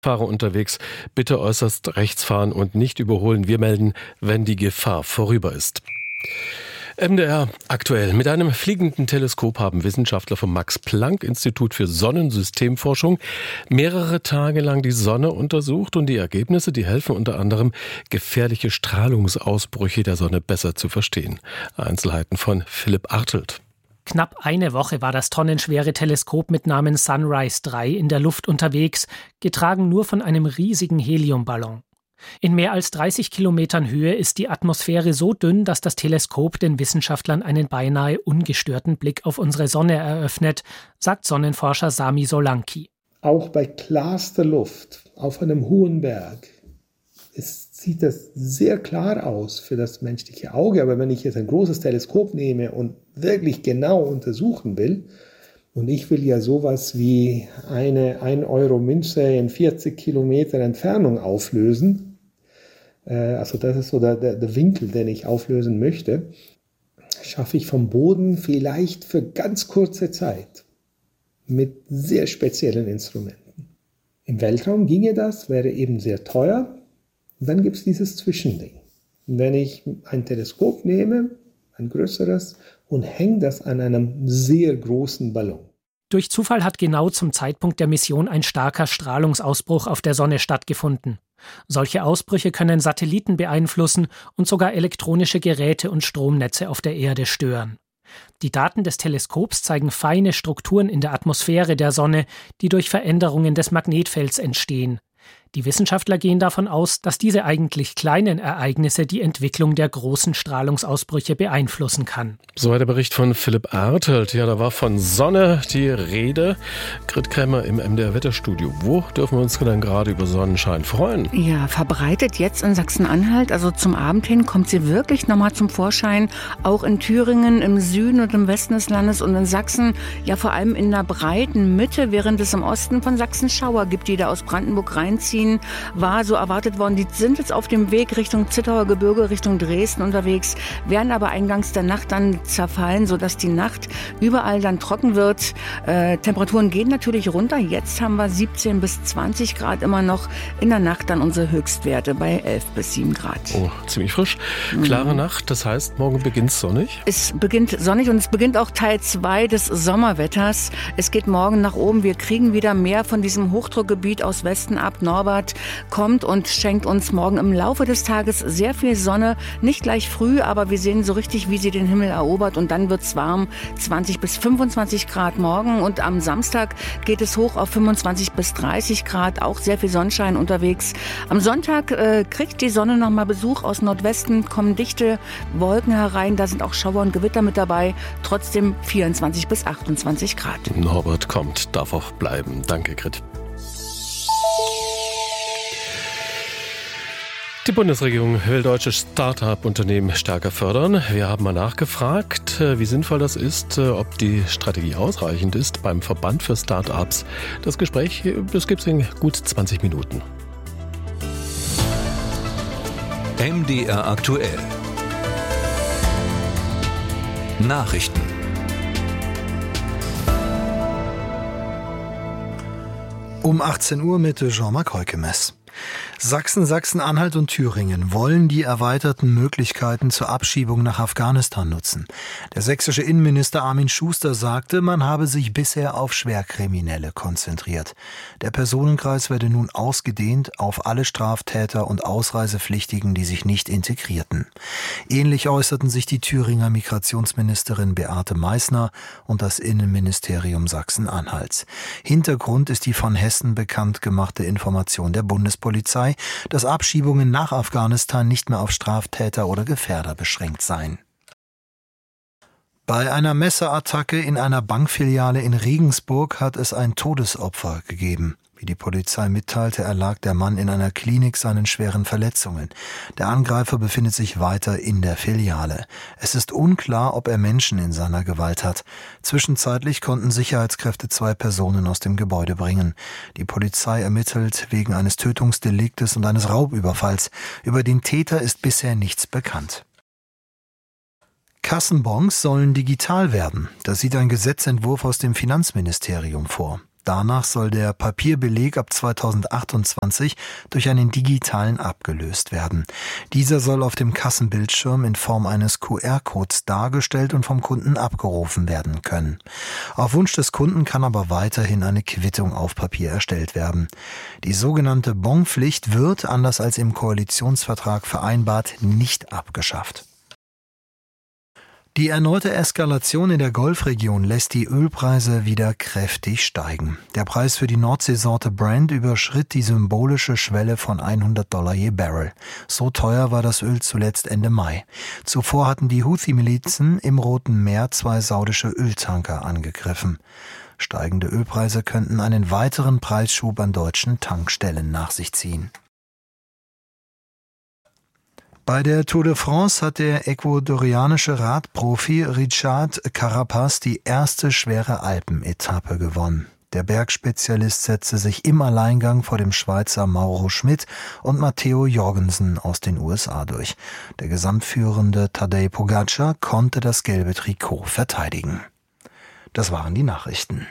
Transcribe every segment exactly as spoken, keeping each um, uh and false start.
Fahrer unterwegs, bitte äußerst rechts fahren und nicht überholen. Wir melden, wenn die Gefahr vorüber ist. M D R aktuell. Mit einem fliegenden Teleskop haben Wissenschaftler vom Max-Planck-Institut für Sonnensystemforschung mehrere Tage lang die Sonne untersucht und die Ergebnisse, die helfen unter anderem, gefährliche Strahlungsausbrüche der Sonne besser zu verstehen. Einzelheiten von Philipp Artelt. Knapp eine Woche war das tonnenschwere Teleskop mit Namen Sunrise drei in der Luft unterwegs, getragen nur von einem riesigen Heliumballon. In mehr als dreißig Kilometern Höhe ist die Atmosphäre so dünn, dass das Teleskop den Wissenschaftlern einen beinahe ungestörten Blick auf unsere Sonne eröffnet, sagt Sonnenforscher Sami Solanki. Auch bei klarster Luft auf einem hohen Berg ist, sieht das sehr klar aus für das menschliche Auge. Aber wenn ich jetzt ein großes Teleskop nehme und wirklich genau untersuchen will, und ich will ja sowas wie eine ein Euro Münze in vierzig Kilometer Entfernung auflösen, äh, also das ist so der, der, der Winkel, den ich auflösen möchte, schaffe ich vom Boden vielleicht für ganz kurze Zeit mit sehr speziellen Instrumenten. Im Weltraum ginge das, wäre eben sehr teuer. Und dann gibt es dieses Zwischending. Und wenn ich ein Teleskop nehme, ein größeres, und hänge das an einem sehr großen Ballon. Durch Zufall hat genau zum Zeitpunkt der Mission ein starker Strahlungsausbruch auf der Sonne stattgefunden. Solche Ausbrüche können Satelliten beeinflussen und sogar elektronische Geräte und Stromnetze auf der Erde stören. Die Daten des Teleskops zeigen feine Strukturen in der Atmosphäre der Sonne, die durch Veränderungen des Magnetfelds entstehen. Die Wissenschaftler gehen davon aus, dass diese eigentlich kleinen Ereignisse die Entwicklung der großen Strahlungsausbrüche beeinflussen kann. Soweit der Bericht von Philipp Artelt. Ja, da war von Sonne die Rede. Grit Krämer im M D R-Wetterstudio. Wo dürfen wir uns denn gerade über Sonnenschein freuen? Ja, verbreitet jetzt in Sachsen-Anhalt. Also zum Abend hin kommt sie wirklich nochmal zum Vorschein. Auch in Thüringen, im Süden und im Westen des Landes und in Sachsen. Ja, vor allem in der breiten Mitte, während es im Osten von Sachsen Schauer gibt, die da aus Brandenburg reinziehen. War so erwartet worden. Die sind jetzt auf dem Weg Richtung Zittauer Gebirge, Richtung Dresden unterwegs, werden aber eingangs der Nacht dann zerfallen, sodass die Nacht überall dann trocken wird. Äh, Temperaturen gehen natürlich runter. Jetzt haben wir siebzehn bis zwanzig Grad immer noch. In der Nacht dann unsere Höchstwerte bei elf bis sieben Grad. Oh, ziemlich frisch. Klare mhm. Nacht, das heißt, morgen beginnt es sonnig? Es beginnt sonnig und es beginnt auch Teil zwei des Sommerwetters. Es geht morgen nach oben. Wir kriegen wieder mehr von diesem Hochdruckgebiet aus Westen ab. Norbert kommt und schenkt uns morgen im Laufe des Tages sehr viel Sonne. Nicht gleich früh, aber wir sehen so richtig, wie sie den Himmel erobert. Und dann wird es warm, zwanzig bis fünfundzwanzig Grad morgen. Und am Samstag geht es hoch auf fünfundzwanzig bis dreißig Grad. Auch sehr viel Sonnenschein unterwegs. Am Sonntag äh, kriegt die Sonne nochmal Besuch aus Nordwesten, kommen dichte Wolken herein. Da sind auch Schauer und Gewitter mit dabei. Trotzdem vierundzwanzig bis achtundzwanzig Grad. Norbert kommt, darf auch bleiben. Danke, Grit. Die Bundesregierung will deutsche Start-up-Unternehmen stärker fördern. Wir haben mal nachgefragt, wie sinnvoll das ist, ob die Strategie ausreichend ist beim Verband für Start-ups. Das Gespräch, das gibt es in gut zwanzig Minuten. M D R aktuell. Nachrichten. Um achtzehn Uhr mit Jean-Marc Heukemes. Sachsen, Sachsen-Anhalt und Thüringen wollen die erweiterten Möglichkeiten zur Abschiebung nach Afghanistan nutzen. Der sächsische Innenminister Armin Schuster sagte, man habe sich bisher auf Schwerkriminelle konzentriert. Der Personenkreis werde nun ausgedehnt auf alle Straftäter und Ausreisepflichtigen, die sich nicht integrierten. Ähnlich äußerten sich die Thüringer Migrationsministerin Beate Meißner und das Innenministerium Sachsen-Anhalts. Hintergrund ist die von Hessen bekannt gemachte Information der Bundespolizei, dass Abschiebungen nach Afghanistan nicht mehr auf Straftäter oder Gefährder beschränkt seien. Bei einer Messerattacke in einer Bankfiliale in Regensburg hat es ein Todesopfer gegeben. Wie die Polizei mitteilte, erlag der Mann in einer Klinik seinen schweren Verletzungen. Der Angreifer befindet sich weiter in der Filiale. Es ist unklar, ob er Menschen in seiner Gewalt hat. Zwischenzeitlich konnten Sicherheitskräfte zwei Personen aus dem Gebäude bringen. Die Polizei ermittelt wegen eines Tötungsdeliktes und eines Raubüberfalls. Über den Täter ist bisher nichts bekannt. Kassenbons sollen digital werden. Das sieht ein Gesetzentwurf aus dem Finanzministerium vor. Danach soll der Papierbeleg ab zweitausendachtundzwanzig durch einen digitalen abgelöst werden. Dieser soll auf dem Kassenbildschirm in Form eines Q R-Codes dargestellt und vom Kunden abgerufen werden können. Auf Wunsch des Kunden kann aber weiterhin eine Quittung auf Papier erstellt werden. Die sogenannte Bonpflicht wird, anders als im Koalitionsvertrag vereinbart, nicht abgeschafft. Die erneute Eskalation in der Golfregion lässt die Ölpreise wieder kräftig steigen. Der Preis für die Nordseesorte Brent überschritt die symbolische Schwelle von hundert Dollar je Barrel. So teuer war das Öl zuletzt Ende Mai. Zuvor hatten die Houthi-Milizen im Roten Meer zwei saudische Öltanker angegriffen. Steigende Ölpreise könnten einen weiteren Preisschub an deutschen Tankstellen nach sich ziehen. Bei der Tour de France hat der ecuadorianische Radprofi Richard Carapaz die erste schwere Alpenetappe gewonnen. Der Bergspezialist setzte sich im Alleingang vor dem Schweizer Mauro Schmid und Matteo Jorgensen aus den U S A durch. Der gesamtführende Tadej Pogačar konnte das gelbe Trikot verteidigen. Das waren die Nachrichten.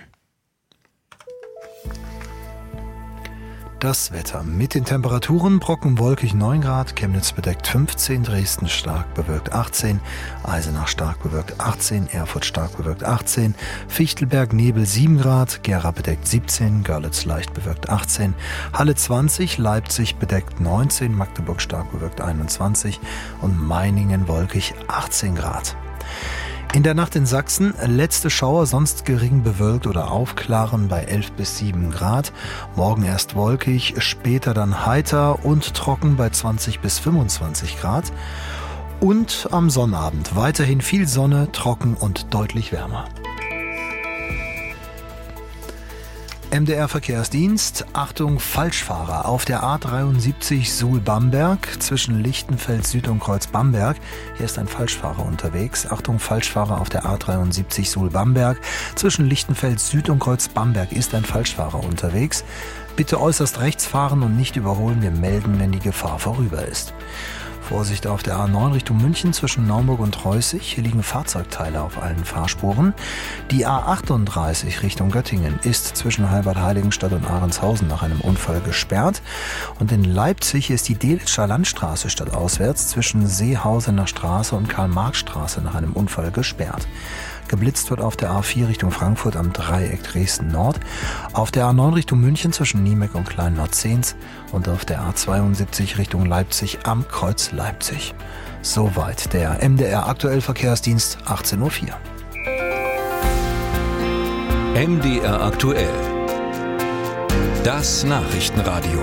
Das Wetter mit den Temperaturen: Brocken wolkig neun Grad, Chemnitz bedeckt fünfzehn, Dresden stark bewölkt achtzehn, Eisenach stark bewölkt achtzehn, Erfurt stark bewölkt achtzehn, Fichtelberg Nebel sieben Grad, Gera bedeckt siebzehn, Görlitz leicht bewölkt achtzehn, Halle zwanzig, Leipzig bedeckt neunzehn, Magdeburg stark bewölkt einundzwanzig und Meiningen wolkig achtzehn Grad. In der Nacht in Sachsen letzte Schauer, sonst gering bewölkt oder aufklaren bei elf bis sieben Grad. Morgen erst wolkig, später dann heiter und trocken bei zwanzig bis fünfundzwanzig Grad. Und am Sonnabend weiterhin viel Sonne, trocken und deutlich wärmer. M D R-Verkehrsdienst, Achtung, Falschfahrer auf der A dreiundsiebzig Suhl-Bamberg zwischen Lichtenfeld Süd und Kreuz-Bamberg. Hier ist ein Falschfahrer unterwegs. Achtung, Falschfahrer auf der A dreiundsiebzig Suhl-Bamberg zwischen Lichtenfeld Süd und Kreuz-Bamberg ist ein Falschfahrer unterwegs. Bitte äußerst rechts fahren und nicht überholen. Wir melden, wenn die Gefahr vorüber ist. Vorsicht auf der A neun Richtung München zwischen Naumburg und Reußig. Hier liegen Fahrzeugteile auf allen Fahrspuren. Die A achtunddreißig Richtung Göttingen ist zwischen Halbert-Heiligenstadt und Ahrenshausen nach einem Unfall gesperrt. Und in Leipzig ist die Delitzscher Landstraße stadtauswärts zwischen Seehausener Straße und Karl-Marx-Straße nach einem Unfall gesperrt. Geblitzt wird auf der A vier Richtung Frankfurt am Dreieck Dresden-Nord, auf der A neun Richtung München zwischen Niemeck und Klein-Norzehns und auf der A zweiundsiebzig Richtung Leipzig am Kreuz Leipzig. Soweit der M D R Aktuell Verkehrsdienst, achtzehn Uhr vier. M D R Aktuell. Das Nachrichtenradio.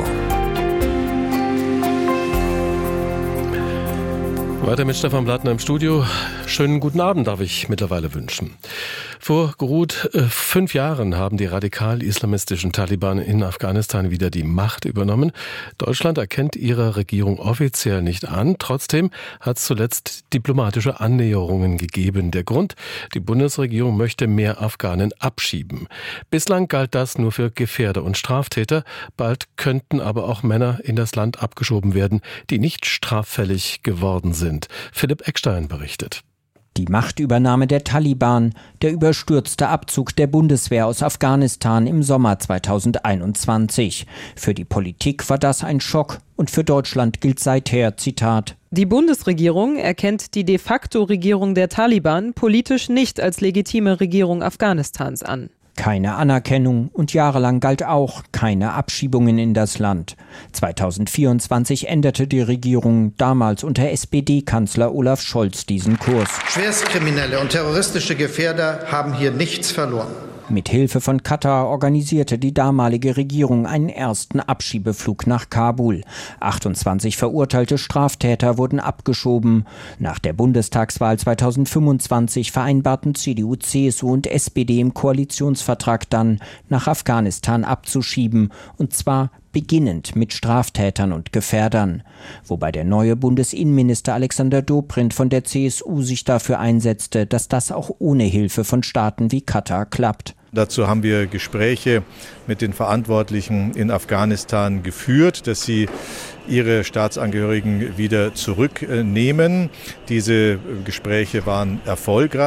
Weiter mit Stefan Blattner im Studio. Schönen guten Abend darf ich mittlerweile wünschen. Vor gut äh, fünf Jahren haben die radikal-islamistischen Taliban in Afghanistan wieder die Macht übernommen. Deutschland erkennt ihre Regierung offiziell nicht an. Trotzdem hat es zuletzt diplomatische Annäherungen gegeben. Der Grund: die Bundesregierung möchte mehr Afghanen abschieben. Bislang galt das nur für Gefährder und Straftäter. Bald könnten aber auch Männer in das Land abgeschoben werden, die nicht straffällig geworden sind. Philipp Eckstein berichtet. Die Machtübernahme der Taliban, der überstürzte Abzug der Bundeswehr aus Afghanistan im Sommer zweitausendeinundzwanzig. Für die Politik war das ein Schock und für Deutschland gilt seither, Zitat: Die Bundesregierung erkennt die de facto Regierung der Taliban politisch nicht als legitime Regierung Afghanistans an. Keine Anerkennung und jahrelang galt auch keine Abschiebungen in das Land. zweitausendvierundzwanzig änderte die Regierung, damals unter S P D-Kanzler Olaf Scholz, diesen Kurs. Schwerstkriminelle und terroristische Gefährder haben hier nichts verloren. Mit Hilfe von Katar organisierte die damalige Regierung einen ersten Abschiebeflug nach Kabul. achtundzwanzig verurteilte Straftäter wurden abgeschoben. Nach der Bundestagswahl zweitausendfünfundzwanzig vereinbarten C D U, C S U und S P D im Koalitionsvertrag dann, nach Afghanistan abzuschieben, und zwar beginnend mit Straftätern und Gefährdern. Wobei der neue Bundesinnenminister Alexander Dobrindt von der C S U sich dafür einsetzte, dass das auch ohne Hilfe von Staaten wie Katar klappt. Dazu haben wir Gespräche mit den Verantwortlichen in Afghanistan geführt, dass sie ihre Staatsangehörigen wieder zurücknehmen. Diese Gespräche waren erfolgreich.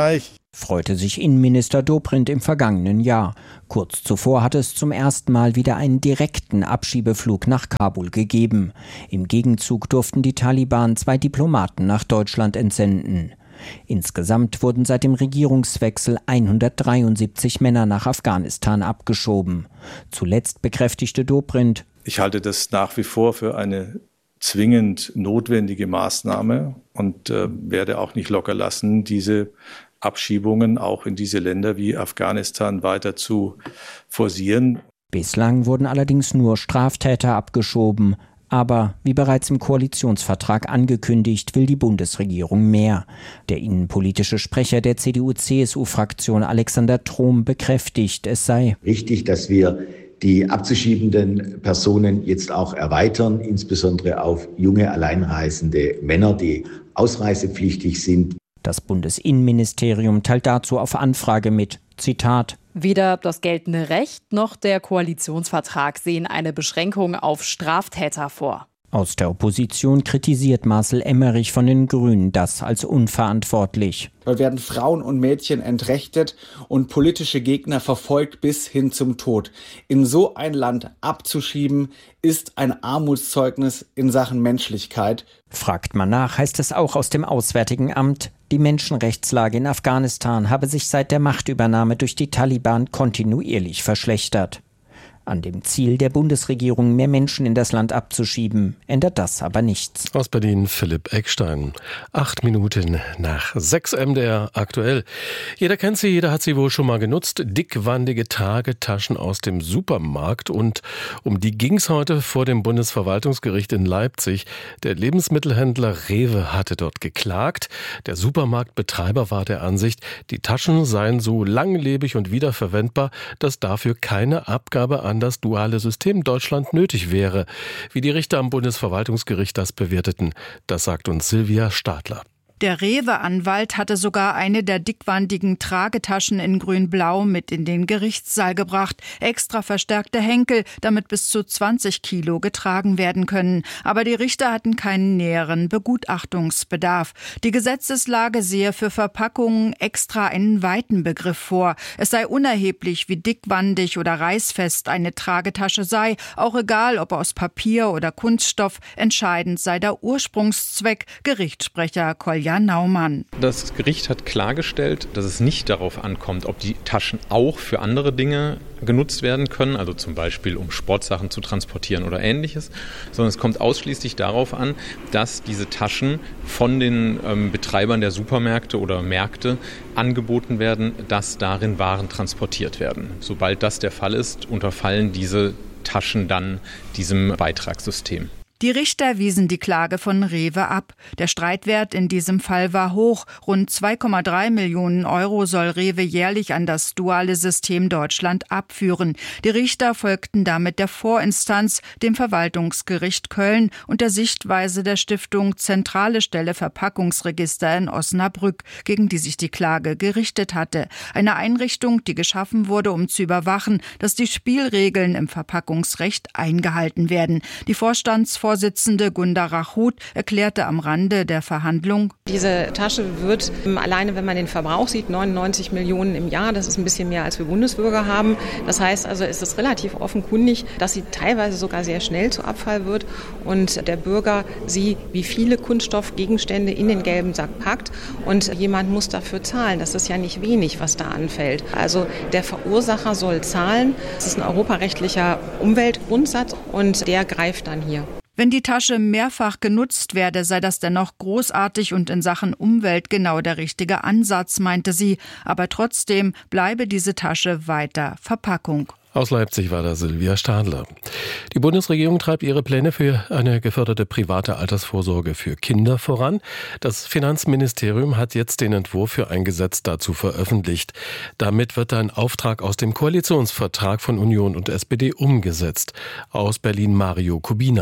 freute sich Innenminister Dobrindt im vergangenen Jahr. Kurz zuvor hatte es zum ersten Mal wieder einen direkten Abschiebeflug nach Kabul gegeben. Im Gegenzug durften die Taliban zwei Diplomaten nach Deutschland entsenden. Insgesamt wurden seit dem Regierungswechsel hundertdreiundsiebzig Männer nach Afghanistan abgeschoben. Zuletzt bekräftigte Dobrindt: Ich halte das nach wie vor für eine zwingend notwendige Maßnahme und äh, werde auch nicht locker lassen, diese Abschiebungen auch in diese Länder wie Afghanistan weiter zu forcieren. Bislang wurden allerdings nur Straftäter abgeschoben. Aber wie bereits im Koalitionsvertrag angekündigt, will die Bundesregierung mehr. Der innenpolitische Sprecher der C D U-C S U-Fraktion Alexander Trom bekräftigt, es sei richtig, dass wir die abzuschiebenden Personen jetzt auch erweitern, insbesondere auf junge alleinreisende Männer, die ausreisepflichtig sind. Das Bundesinnenministerium teilt dazu auf Anfrage mit, Zitat: Weder das geltende Recht noch der Koalitionsvertrag sehen eine Beschränkung auf Straftäter vor. Aus der Opposition kritisiert Marcel Emmerich von den Grünen das als unverantwortlich. Dort werden Frauen und Mädchen entrechtet und politische Gegner verfolgt bis hin zum Tod. In so ein Land abzuschieben, ist ein Armutszeugnis in Sachen Menschlichkeit. Fragt man nach, heißt es auch aus dem Auswärtigen Amt, die Menschenrechtslage in Afghanistan habe sich seit der Machtübernahme durch die Taliban kontinuierlich verschlechtert. An dem Ziel der Bundesregierung, mehr Menschen in das Land abzuschieben, ändert das aber nichts. Aus Berlin Philipp Eckstein. Acht Minuten nach sechs M D R aktuell. Jeder kennt sie, jeder hat sie wohl schon mal genutzt. Dickwandige Tragetaschen aus dem Supermarkt. Und um die ging es heute vor dem Bundesverwaltungsgericht in Leipzig. Der Lebensmittelhändler Rewe hatte dort geklagt. Der Supermarktbetreiber war der Ansicht, die Taschen seien so langlebig und wiederverwendbar, dass dafür keine Abgabe an das duale System Deutschland nötig wäre. Wie die Richter am Bundesverwaltungsgericht das bewerteten, das sagt uns Silvia Stadler. Der Rewe-Anwalt hatte sogar eine der dickwandigen Tragetaschen in grün-blau mit in den Gerichtssaal gebracht. Extra verstärkte Henkel, damit bis zu zwanzig Kilo getragen werden können. Aber die Richter hatten keinen näheren Begutachtungsbedarf. Die Gesetzeslage sehe für Verpackungen extra einen weiten Begriff vor. Es sei unerheblich, wie dickwandig oder reißfest eine Tragetasche sei. Auch egal, ob aus Papier oder Kunststoff. Entscheidend sei der Ursprungszweck, Gerichtssprecher Kolja Naumann. Das Gericht hat klargestellt, dass es nicht darauf ankommt, ob die Taschen auch für andere Dinge genutzt werden können, also zum Beispiel um Sportsachen zu transportieren oder Ähnliches, sondern es kommt ausschließlich darauf an, dass diese Taschen von den ähm, Betreibern der Supermärkte oder Märkte angeboten werden, dass darin Waren transportiert werden. Sobald das der Fall ist, unterfallen diese Taschen dann diesem Beitragssystem. Die Richter wiesen die Klage von Rewe ab. Der Streitwert in diesem Fall war hoch. Rund zwei Komma drei Millionen Euro soll Rewe jährlich an das duale System Deutschland abführen. Die Richter folgten damit der Vorinstanz, dem Verwaltungsgericht Köln und der Sichtweise der Stiftung Zentrale Stelle Verpackungsregister in Osnabrück, gegen die sich die Klage gerichtet hatte. Eine Einrichtung, die geschaffen wurde, um zu überwachen, dass die Spielregeln im Verpackungsrecht eingehalten werden. Die Vorstandsvorsitzende Vorsitzende Gunda Rachut erklärte am Rande der Verhandlung: Diese Tasche wird, alleine wenn man den Verbrauch sieht, neunundneunzig Millionen im Jahr. Das ist ein bisschen mehr, als wir Bundesbürger haben. Das heißt also, es ist relativ offenkundig, dass sie teilweise sogar sehr schnell zu Abfall wird und der Bürger sie wie viele Kunststoffgegenstände in den gelben Sack packt. Und jemand muss dafür zahlen. Das ist ja nicht wenig, was da anfällt. Also der Verursacher soll zahlen. Das ist ein europarechtlicher Umweltgrundsatz und der greift dann hier. Wenn die Tasche mehrfach genutzt werde, sei das dennoch großartig und in Sachen Umwelt genau der richtige Ansatz, meinte sie. Aber trotzdem bleibe diese Tasche weiter Verpackung. Aus Leipzig war da Silvia Stadler. Die Bundesregierung treibt ihre Pläne für eine geförderte private Altersvorsorge für Kinder voran. Das Finanzministerium hat jetzt den Entwurf für ein Gesetz dazu veröffentlicht. Damit wird ein Auftrag aus dem Koalitionsvertrag von Union und S P D umgesetzt. Aus Berlin Mario Kubina.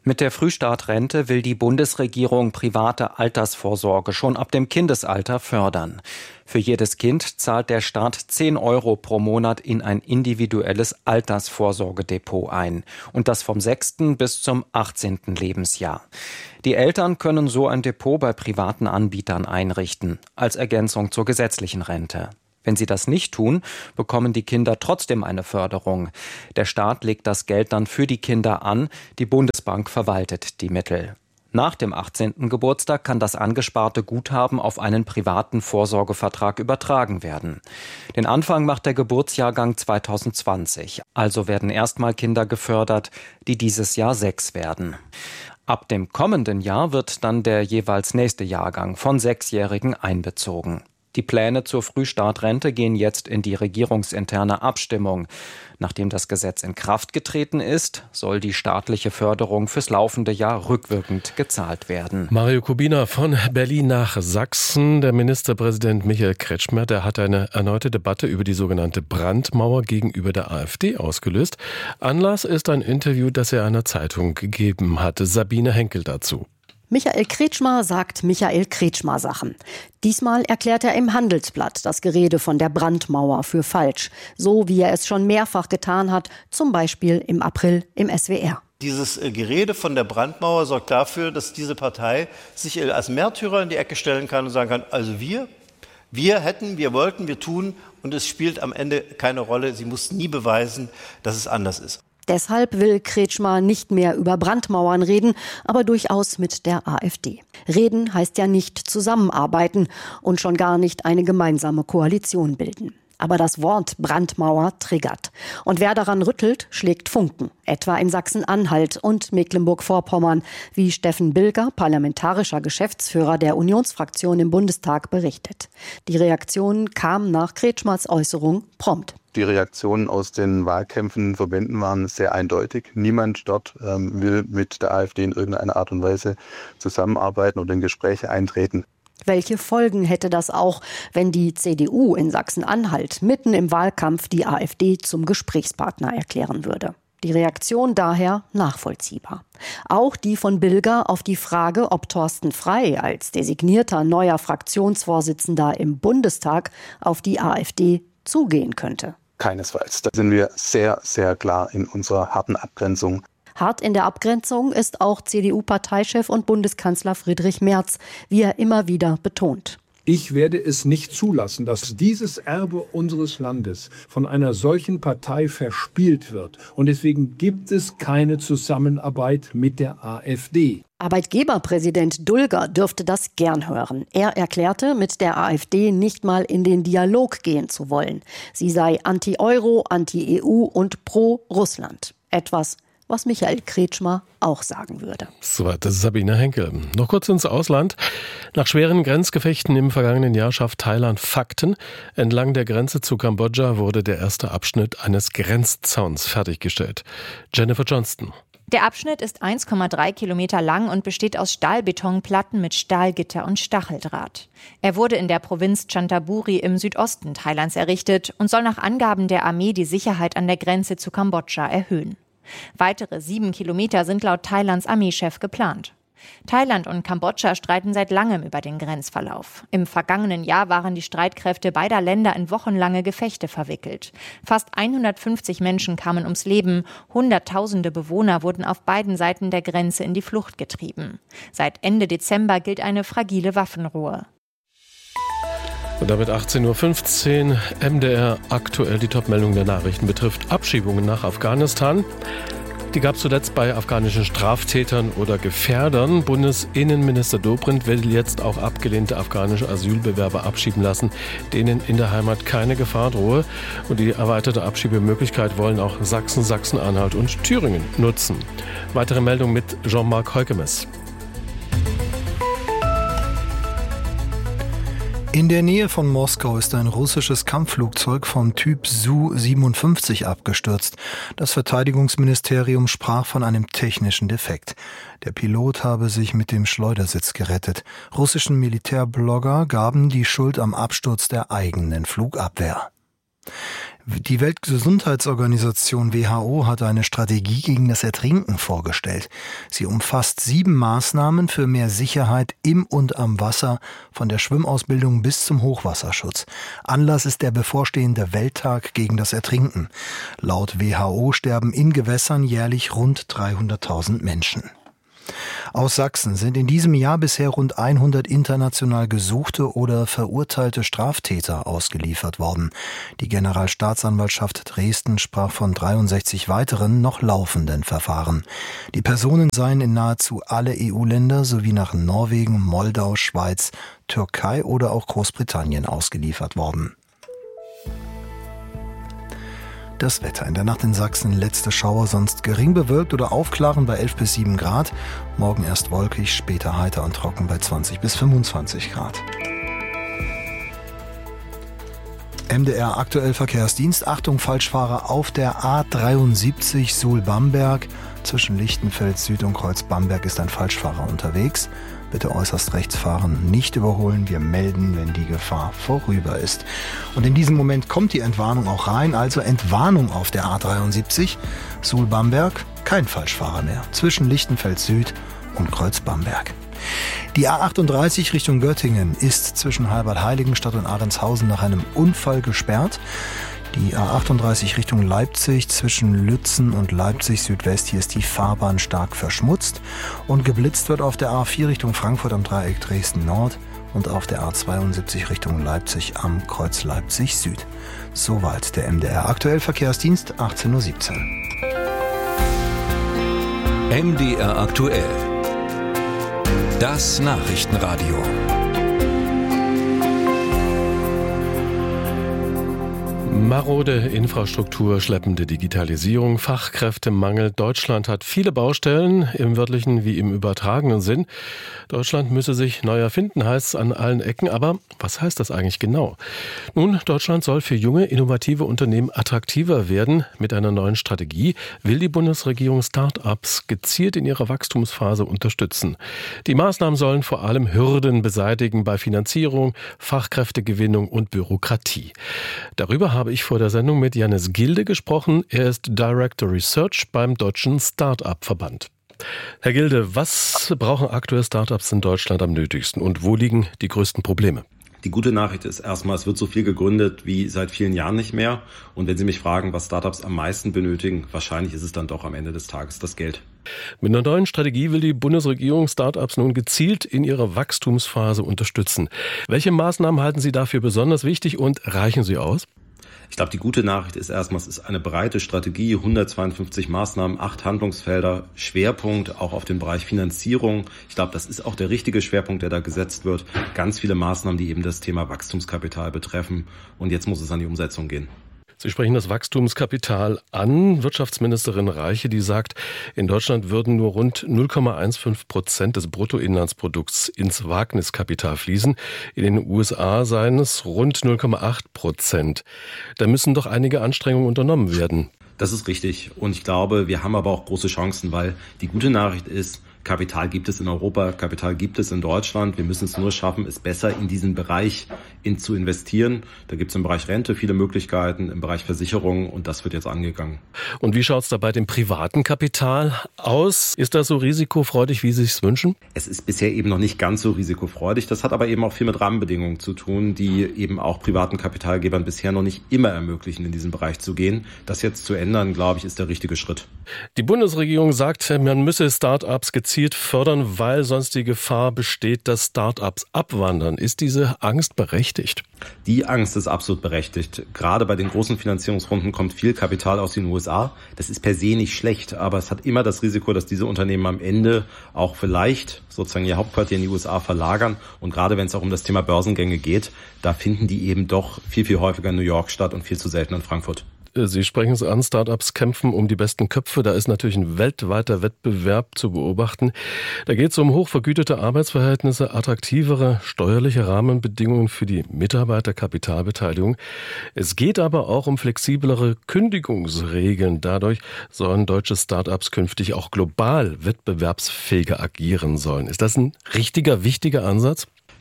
Mit der Frühstartrente will die Bundesregierung private Altersvorsorge schon ab dem Kindesalter fördern. Für jedes Kind zahlt der Staat zehn Euro pro Monat in ein individuelles Altersvorsorgedepot ein. Und das vom sechsten bis zum achtzehnten Lebensjahr. Die Eltern können so ein Depot bei privaten Anbietern einrichten, als Ergänzung zur gesetzlichen Rente. Wenn sie das nicht tun, bekommen die Kinder trotzdem eine Förderung. Der Staat legt das Geld dann für die Kinder an, die Bundesbank verwaltet die Mittel. Nach dem achtzehnten Geburtstag kann das angesparte Guthaben auf einen privaten Vorsorgevertrag übertragen werden. Den Anfang macht der Geburtsjahrgang zweitausendzwanzig, also werden erstmal Kinder gefördert, die dieses Jahr sechs werden. Ab dem kommenden Jahr wird dann der jeweils nächste Jahrgang von Sechsjährigen einbezogen. Die Pläne zur Frühstartrente gehen jetzt in die regierungsinterne Abstimmung. Nachdem das Gesetz in Kraft getreten ist, soll die staatliche Förderung fürs laufende Jahr rückwirkend gezahlt werden. Mario Kubina von Berlin nach Sachsen. Der Ministerpräsident Michael Kretschmer, der hat eine erneute Debatte über die sogenannte Brandmauer gegenüber der AfD ausgelöst. Anlass ist ein Interview, das er einer Zeitung gegeben hatte. Sabine Henkel dazu. Michael Kretschmer sagt Michael Kretschmer Sachen. Diesmal erklärt er im Handelsblatt das Gerede von der Brandmauer für falsch. So wie er es schon mehrfach getan hat, zum Beispiel im April im S W R. Dieses Gerede von der Brandmauer sorgt dafür, dass diese Partei sich als Märtyrer in die Ecke stellen kann und sagen kann, also wir, wir hätten, wir wollten, wir tun und es spielt am Ende keine Rolle. Sie muss nie beweisen, dass es anders ist. Deshalb will Kretschmer nicht mehr über Brandmauern reden, aber durchaus mit der AfD. Reden heißt ja nicht zusammenarbeiten und schon gar nicht eine gemeinsame Koalition bilden. Aber das Wort Brandmauer triggert. Und wer daran rüttelt, schlägt Funken. Etwa in Sachsen-Anhalt und Mecklenburg-Vorpommern, wie Steffen Bilger, parlamentarischer Geschäftsführer der Unionsfraktion im Bundestag, berichtet. Die Reaktion kam nach Kretschmers Äußerung prompt. Die Reaktionen aus den Wahlkämpfen, Verbänden waren sehr eindeutig. Niemand dort ähm, will mit der AfD in irgendeiner Art und Weise zusammenarbeiten oder in Gespräche eintreten. Welche Folgen hätte das auch, wenn die C D U in Sachsen-Anhalt mitten im Wahlkampf die AfD zum Gesprächspartner erklären würde? Die Reaktion daher nachvollziehbar. Auch die von Bilger auf die Frage, ob Thorsten Frey als designierter neuer Fraktionsvorsitzender im Bundestag auf die AfD zugehen könnte. Keinesfalls. Da sind wir sehr, sehr klar in unserer harten Abgrenzung. Hart in der Abgrenzung ist auch C D U-Parteichef und Bundeskanzler Friedrich Merz, wie er immer wieder betont. Ich werde es nicht zulassen, dass dieses Erbe unseres Landes von einer solchen Partei verspielt wird. Und deswegen gibt es keine Zusammenarbeit mit der AfD. Arbeitgeberpräsident Dulger dürfte das gern hören. Er erklärte, mit der AfD nicht mal in den Dialog gehen zu wollen. Sie sei anti-Euro, anti-E U und pro-Russland. Etwas, was Michael Kretschmer auch sagen würde. Soweit Sabine Henkel. Noch kurz ins Ausland. Nach schweren Grenzgefechten im vergangenen Jahr schafft Thailand Fakten. Entlang der Grenze zu Kambodscha wurde der erste Abschnitt eines Grenzzauns fertiggestellt. Jennifer Johnston. Der Abschnitt ist eins Komma drei Kilometer lang und besteht aus Stahlbetonplatten mit Stahlgitter und Stacheldraht. Er wurde in der Provinz Chanthaburi im Südosten Thailands errichtet und soll nach Angaben der Armee die Sicherheit an der Grenze zu Kambodscha erhöhen. Weitere sieben Kilometer sind laut Thailands Armeechef geplant. Thailand und Kambodscha streiten seit langem über den Grenzverlauf. Im vergangenen Jahr waren die Streitkräfte beider Länder in wochenlange Gefechte verwickelt. Fast hundertfünfzig Menschen kamen ums Leben, Hunderttausende Bewohner wurden auf beiden Seiten der Grenze in die Flucht getrieben. Seit Ende Dezember gilt eine fragile Waffenruhe. Und damit achtzehn Uhr fünfzehn, M D R aktuell. Die Topmeldung der Nachrichten betrifft Abschiebungen nach Afghanistan. Die gab es zuletzt bei afghanischen Straftätern oder Gefährdern. Bundesinnenminister Dobrindt will jetzt auch abgelehnte afghanische Asylbewerber abschieben lassen, denen in der Heimat keine Gefahr drohe. Und die erweiterte Abschiebemöglichkeit wollen auch Sachsen, Sachsen-Anhalt und Thüringen nutzen. Weitere Meldung mit Jean-Marc Heukemes. In der Nähe von Moskau ist ein russisches Kampfflugzeug vom Typ S U siebenundfünfzig abgestürzt. Das Verteidigungsministerium sprach von einem technischen Defekt. Der Pilot habe sich mit dem Schleudersitz gerettet. Russischen Militärblogger gaben die Schuld am Absturz der eigenen Flugabwehr. Die Weltgesundheitsorganisation W H O hat eine Strategie gegen das Ertrinken vorgestellt. Sie umfasst sieben Maßnahmen für mehr Sicherheit im und am Wasser, von der Schwimmausbildung bis zum Hochwasserschutz. Anlass ist der bevorstehende Welttag gegen das Ertrinken. Laut W H O sterben in Gewässern jährlich rund dreihunderttausend Menschen. Aus Sachsen sind in diesem Jahr bisher rund hundert international gesuchte oder verurteilte Straftäter ausgeliefert worden. Die Generalstaatsanwaltschaft Dresden sprach von dreiundsechzig weiteren noch laufenden Verfahren. Die Personen seien in nahezu alle E U-Länder sowie nach Norwegen, Moldau, Schweiz, Türkei oder auch Großbritannien ausgeliefert worden. Das Wetter. In der Nacht in Sachsen letzte Schauer, sonst gering bewölkt oder aufklaren bei elf bis sieben Grad. Morgen erst wolkig, später heiter und trocken bei zwanzig bis fünfundzwanzig Grad. M D R aktuell Verkehrsdienst. Achtung, Falschfahrer auf der A dreiundsiebzig Suhl-Bamberg. Zwischen Lichtenfeld Süd und Kreuz-Bamberg ist ein Falschfahrer unterwegs. Bitte äußerst rechts fahren, nicht überholen. Wir melden, wenn die Gefahr vorüber ist. Und in diesem Moment kommt die Entwarnung auch rein, also Entwarnung auf der A dreiundsiebzig. Suhl-Bamberg, kein Falschfahrer mehr. Zwischen Lichtenfeld Süd und Kreuz-Bamberg. Die A achtunddreißig Richtung Göttingen ist zwischen Halbertheiligenstadt und Ahrentshausen nach einem Unfall gesperrt. Die A achtunddreißig Richtung Leipzig zwischen Lützen und Leipzig Südwest, hier ist die Fahrbahn stark verschmutzt und geblitzt wird auf der A vier Richtung Frankfurt am Dreieck Dresden Nord und auf der A zweiundsiebzig Richtung Leipzig am Kreuz Leipzig Süd. Soweit der M D R aktuell Verkehrsdienst, achtzehn Uhr siebzehn. M D R aktuell. Das Nachrichtenradio. Marode Infrastruktur, schleppende Digitalisierung, Fachkräftemangel. Deutschland hat viele Baustellen, im wörtlichen wie im übertragenen Sinn. Deutschland müsse sich neu erfinden, heißt es an allen Ecken. Aber was heißt das eigentlich genau? Nun, Deutschland soll für junge, innovative Unternehmen attraktiver werden. Mit einer neuen Strategie will die Bundesregierung Start-ups gezielt in ihrer Wachstumsphase unterstützen. Die Maßnahmen sollen vor allem Hürden beseitigen bei Finanzierung, Fachkräftegewinnung und Bürokratie. Darüber habe ich vor der Sendung mit Jannis Gilde gesprochen. Er ist Director Research beim Deutschen Start-up-Verband. Herr Gilde, was brauchen aktuell Start-ups in Deutschland am nötigsten und wo liegen die größten Probleme? Die gute Nachricht ist erstmal, es wird so viel gegründet wie seit vielen Jahren nicht mehr. Und wenn Sie mich fragen, was Startups am meisten benötigen, wahrscheinlich ist es dann doch am Ende des Tages das Geld. Mit einer neuen Strategie will die Bundesregierung Startups nun gezielt in ihrer Wachstumsphase unterstützen. Welche Maßnahmen halten Sie dafür besonders wichtig und reichen sie aus? Ich glaube, die gute Nachricht ist erstmal, es ist eine breite Strategie, hundertzweiundfünfzig Maßnahmen, acht Handlungsfelder, Schwerpunkt auch auf den Bereich Finanzierung. Ich glaube, das ist auch der richtige Schwerpunkt, der da gesetzt wird. Ganz viele Maßnahmen, die eben das Thema Wachstumskapital betreffen. Und jetzt muss es an die Umsetzung gehen. Sie sprechen das Wachstumskapital an. Wirtschaftsministerin Reiche, die sagt, in Deutschland würden nur rund null Komma fünfzehn Prozent des Bruttoinlandsprodukts ins Wagniskapital fließen. In den U S A seien es rund null Komma acht Prozent. Da müssen doch einige Anstrengungen unternommen werden. Das ist richtig. Und ich glaube, wir haben aber auch große Chancen, weil die gute Nachricht ist, Kapital gibt es in Europa, Kapital gibt es in Deutschland. Wir müssen es nur schaffen, es besser in diesen Bereich in zu investieren. Da gibt es im Bereich Rente viele Möglichkeiten, im Bereich Versicherung und das wird jetzt angegangen. Und wie schaut es da bei dem privaten Kapital aus? Ist das so risikofreudig, wie Sie es wünschen? Es ist bisher eben noch nicht ganz so risikofreudig. Das hat aber eben auch viel mit Rahmenbedingungen zu tun, die eben auch privaten Kapitalgebern bisher noch nicht immer ermöglichen, in diesen Bereich zu gehen. Das jetzt zu ändern, glaube ich, ist der richtige Schritt. Die Bundesregierung sagt, man müsse Start-ups gezielt fördern, weil sonst die Gefahr besteht, dass Start-ups abwandern. Ist diese Angst berechtigt? Die Angst ist absolut berechtigt. Gerade bei den großen Finanzierungsrunden kommt viel Kapital aus den U S A. Das ist per se nicht schlecht, aber es hat immer das Risiko, dass diese Unternehmen am Ende auch vielleicht sozusagen ihr Hauptquartier in die U S A verlagern. Und gerade wenn es auch um das Thema Börsengänge geht, da finden die eben doch viel, viel häufiger in New York statt und viel zu selten in Frankfurt. Sie sprechen es an, Startups kämpfen um die besten Köpfe. Da ist natürlich ein weltweiter Wettbewerb zu beobachten. Da geht es um hochvergütete Arbeitsverhältnisse, attraktivere steuerliche Rahmenbedingungen für die Mitarbeiterkapitalbeteiligung. Es geht aber auch um flexiblere Kündigungsregeln. Dadurch sollen deutsche Startups künftig auch global wettbewerbsfähiger agieren sollen. Ist das ein richtiger, wichtiger Ansatz?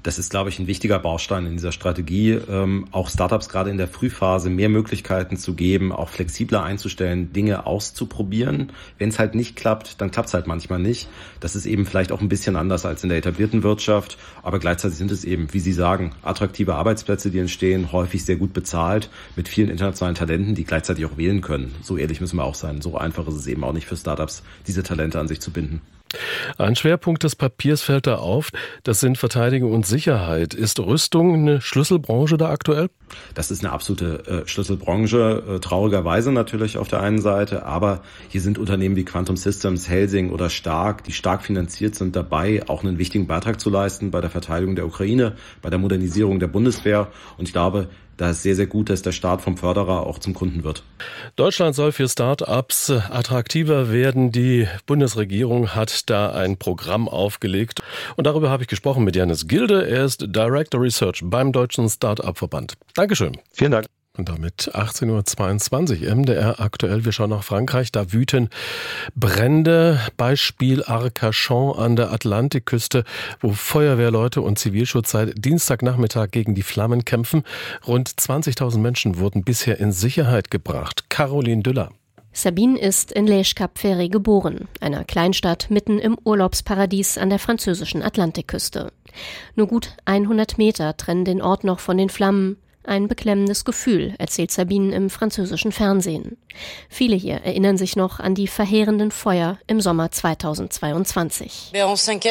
Das ist, glaube ich, ein wichtiger Baustein in dieser Strategie, ähm, auch Startups gerade in der Frühphase mehr Möglichkeiten zu geben, auch flexibler einzustellen, Dinge auszuprobieren. Wenn es halt nicht klappt, dann klappt es halt manchmal nicht. Das ist eben vielleicht auch ein bisschen anders als in der etablierten Wirtschaft, aber gleichzeitig sind es eben, wie Sie sagen, attraktive Arbeitsplätze, die entstehen, häufig sehr gut bezahlt, mit vielen internationalen Talenten, die gleichzeitig auch wählen können. So ehrlich müssen wir auch sein. So einfach ist es eben auch nicht für Startups, diese Talente an sich zu binden. Ein Schwerpunkt des Papiers fällt da auf, das sind Verteidigung und Sicherheit. Ist Rüstung eine Schlüsselbranche da aktuell? Das ist eine absolute äh, Schlüsselbranche, äh, traurigerweise natürlich auf der einen Seite, aber hier sind Unternehmen wie Quantum Systems, Helsing oder Stark, die stark finanziert sind, dabei auch einen wichtigen Beitrag zu leisten bei der Verteidigung der Ukraine, bei der Modernisierung der Bundeswehr, und ich glaube, da ist sehr, sehr gut, dass der Staat vom Förderer auch zum Kunden wird. Deutschland soll für Start-ups attraktiver werden. Die Bundesregierung hat da ein Programm aufgelegt. Und darüber habe ich gesprochen mit Janis Gilde. Er ist Director Research beim Deutschen Start-up-Verband. Dankeschön. Vielen Dank. Und damit achtzehn Uhr zweiundzwanzig, M D R aktuell. Wir schauen nach Frankreich. Da wüten Brände. Beispiel Arcachon an der Atlantikküste, wo Feuerwehrleute und Zivilschutz seit Dienstagnachmittag gegen die Flammen kämpfen. Rund zwanzigtausend Menschen wurden bisher in Sicherheit gebracht. Caroline Düller. Sabine ist in Les Cap-Ferré geboren, einer Kleinstadt mitten im Urlaubsparadies an der französischen Atlantikküste. Nur gut hundert Meter trennen den Ort noch von den Flammen. Ein beklemmendes Gefühl, erzählt Sabine im französischen Fernsehen. Viele hier erinnern sich noch an die verheerenden Feuer im Sommer zweitausendzweiundzwanzig. Wir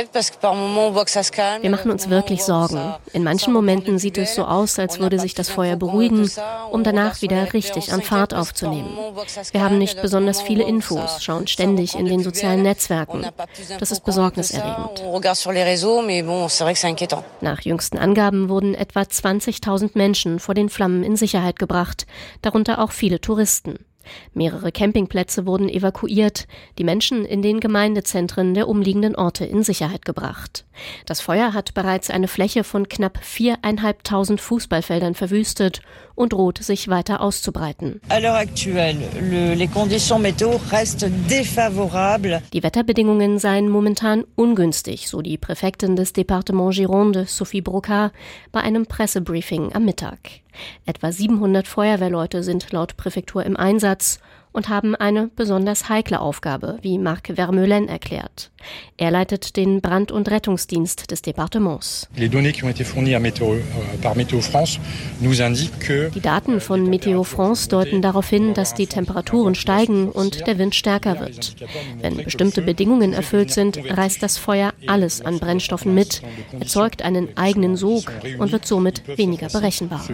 machen uns wirklich Sorgen. In manchen Momenten sieht es so aus, als würde sich das Feuer beruhigen, um danach wieder richtig an Fahrt aufzunehmen. Wir haben nicht besonders viele Infos, schauen ständig in den sozialen Netzwerken. Das ist besorgniserregend. Nach jüngsten Angaben wurden etwa zwanzigtausend Menschen vor den Flammen in Sicherheit gebracht, darunter auch viele Touristen. Mehrere Campingplätze wurden evakuiert, die Menschen in den Gemeindezentren der umliegenden Orte in Sicherheit gebracht. Das Feuer hat bereits eine Fläche von knapp viertausendfünfhundert Fußballfeldern verwüstet und droht, sich weiter auszubreiten. Die Wetterbedingungen seien momentan ungünstig, so die Präfektin des Département Gironde, Sophie Brocard, bei einem Pressebriefing am Mittag. Etwa siebenhundert Feuerwehrleute sind laut Präfektur im Einsatz und haben eine besonders heikle Aufgabe, wie Marc Vermeulen erklärt. Er leitet den Brand- und Rettungsdienst des Departements. Die Daten von Météo France deuten darauf hin, dass die Temperaturen steigen und der Wind stärker wird. Wenn bestimmte Bedingungen erfüllt sind, reißt das Feuer alles an Brennstoffen mit, erzeugt einen eigenen Sog und wird somit weniger berechenbar.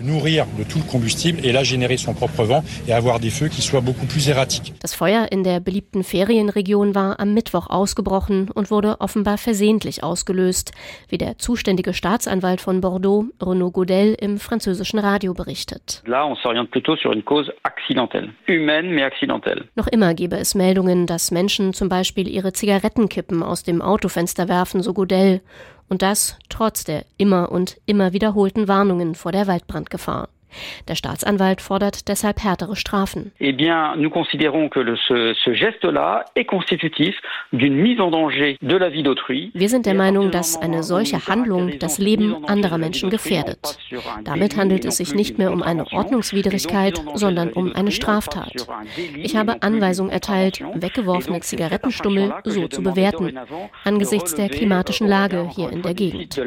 Das Feuer in der beliebten Ferienregion war am Mittwoch ausgebrochen und wurde offenbar versehentlich ausgelöst, wie der zuständige Staatsanwalt von Bordeaux, Renaud Godel, im französischen Radio berichtet. Noch immer gebe es Meldungen, dass Menschen zum Beispiel ihre Zigarettenkippen aus dem Autofenster werfen, so Godel. Und das trotz der immer und immer wiederholten Warnungen vor der Waldbrandgefahr. Der Staatsanwalt fordert deshalb härtere Strafen. Eh bien, nous considérons que ce, ce geste-là est constitutif d'une mise en danger de la vie d'autrui. Wir sind der Meinung, dass eine solche Handlung das Leben anderer Menschen gefährdet. Damit handelt es sich nicht mehr um eine Ordnungswidrigkeit, sondern um eine Straftat. Ich habe Anweisung erteilt, weggeworfene Zigarettenstummel so zu bewerten, angesichts der klimatischen Lage hier in der Gegend.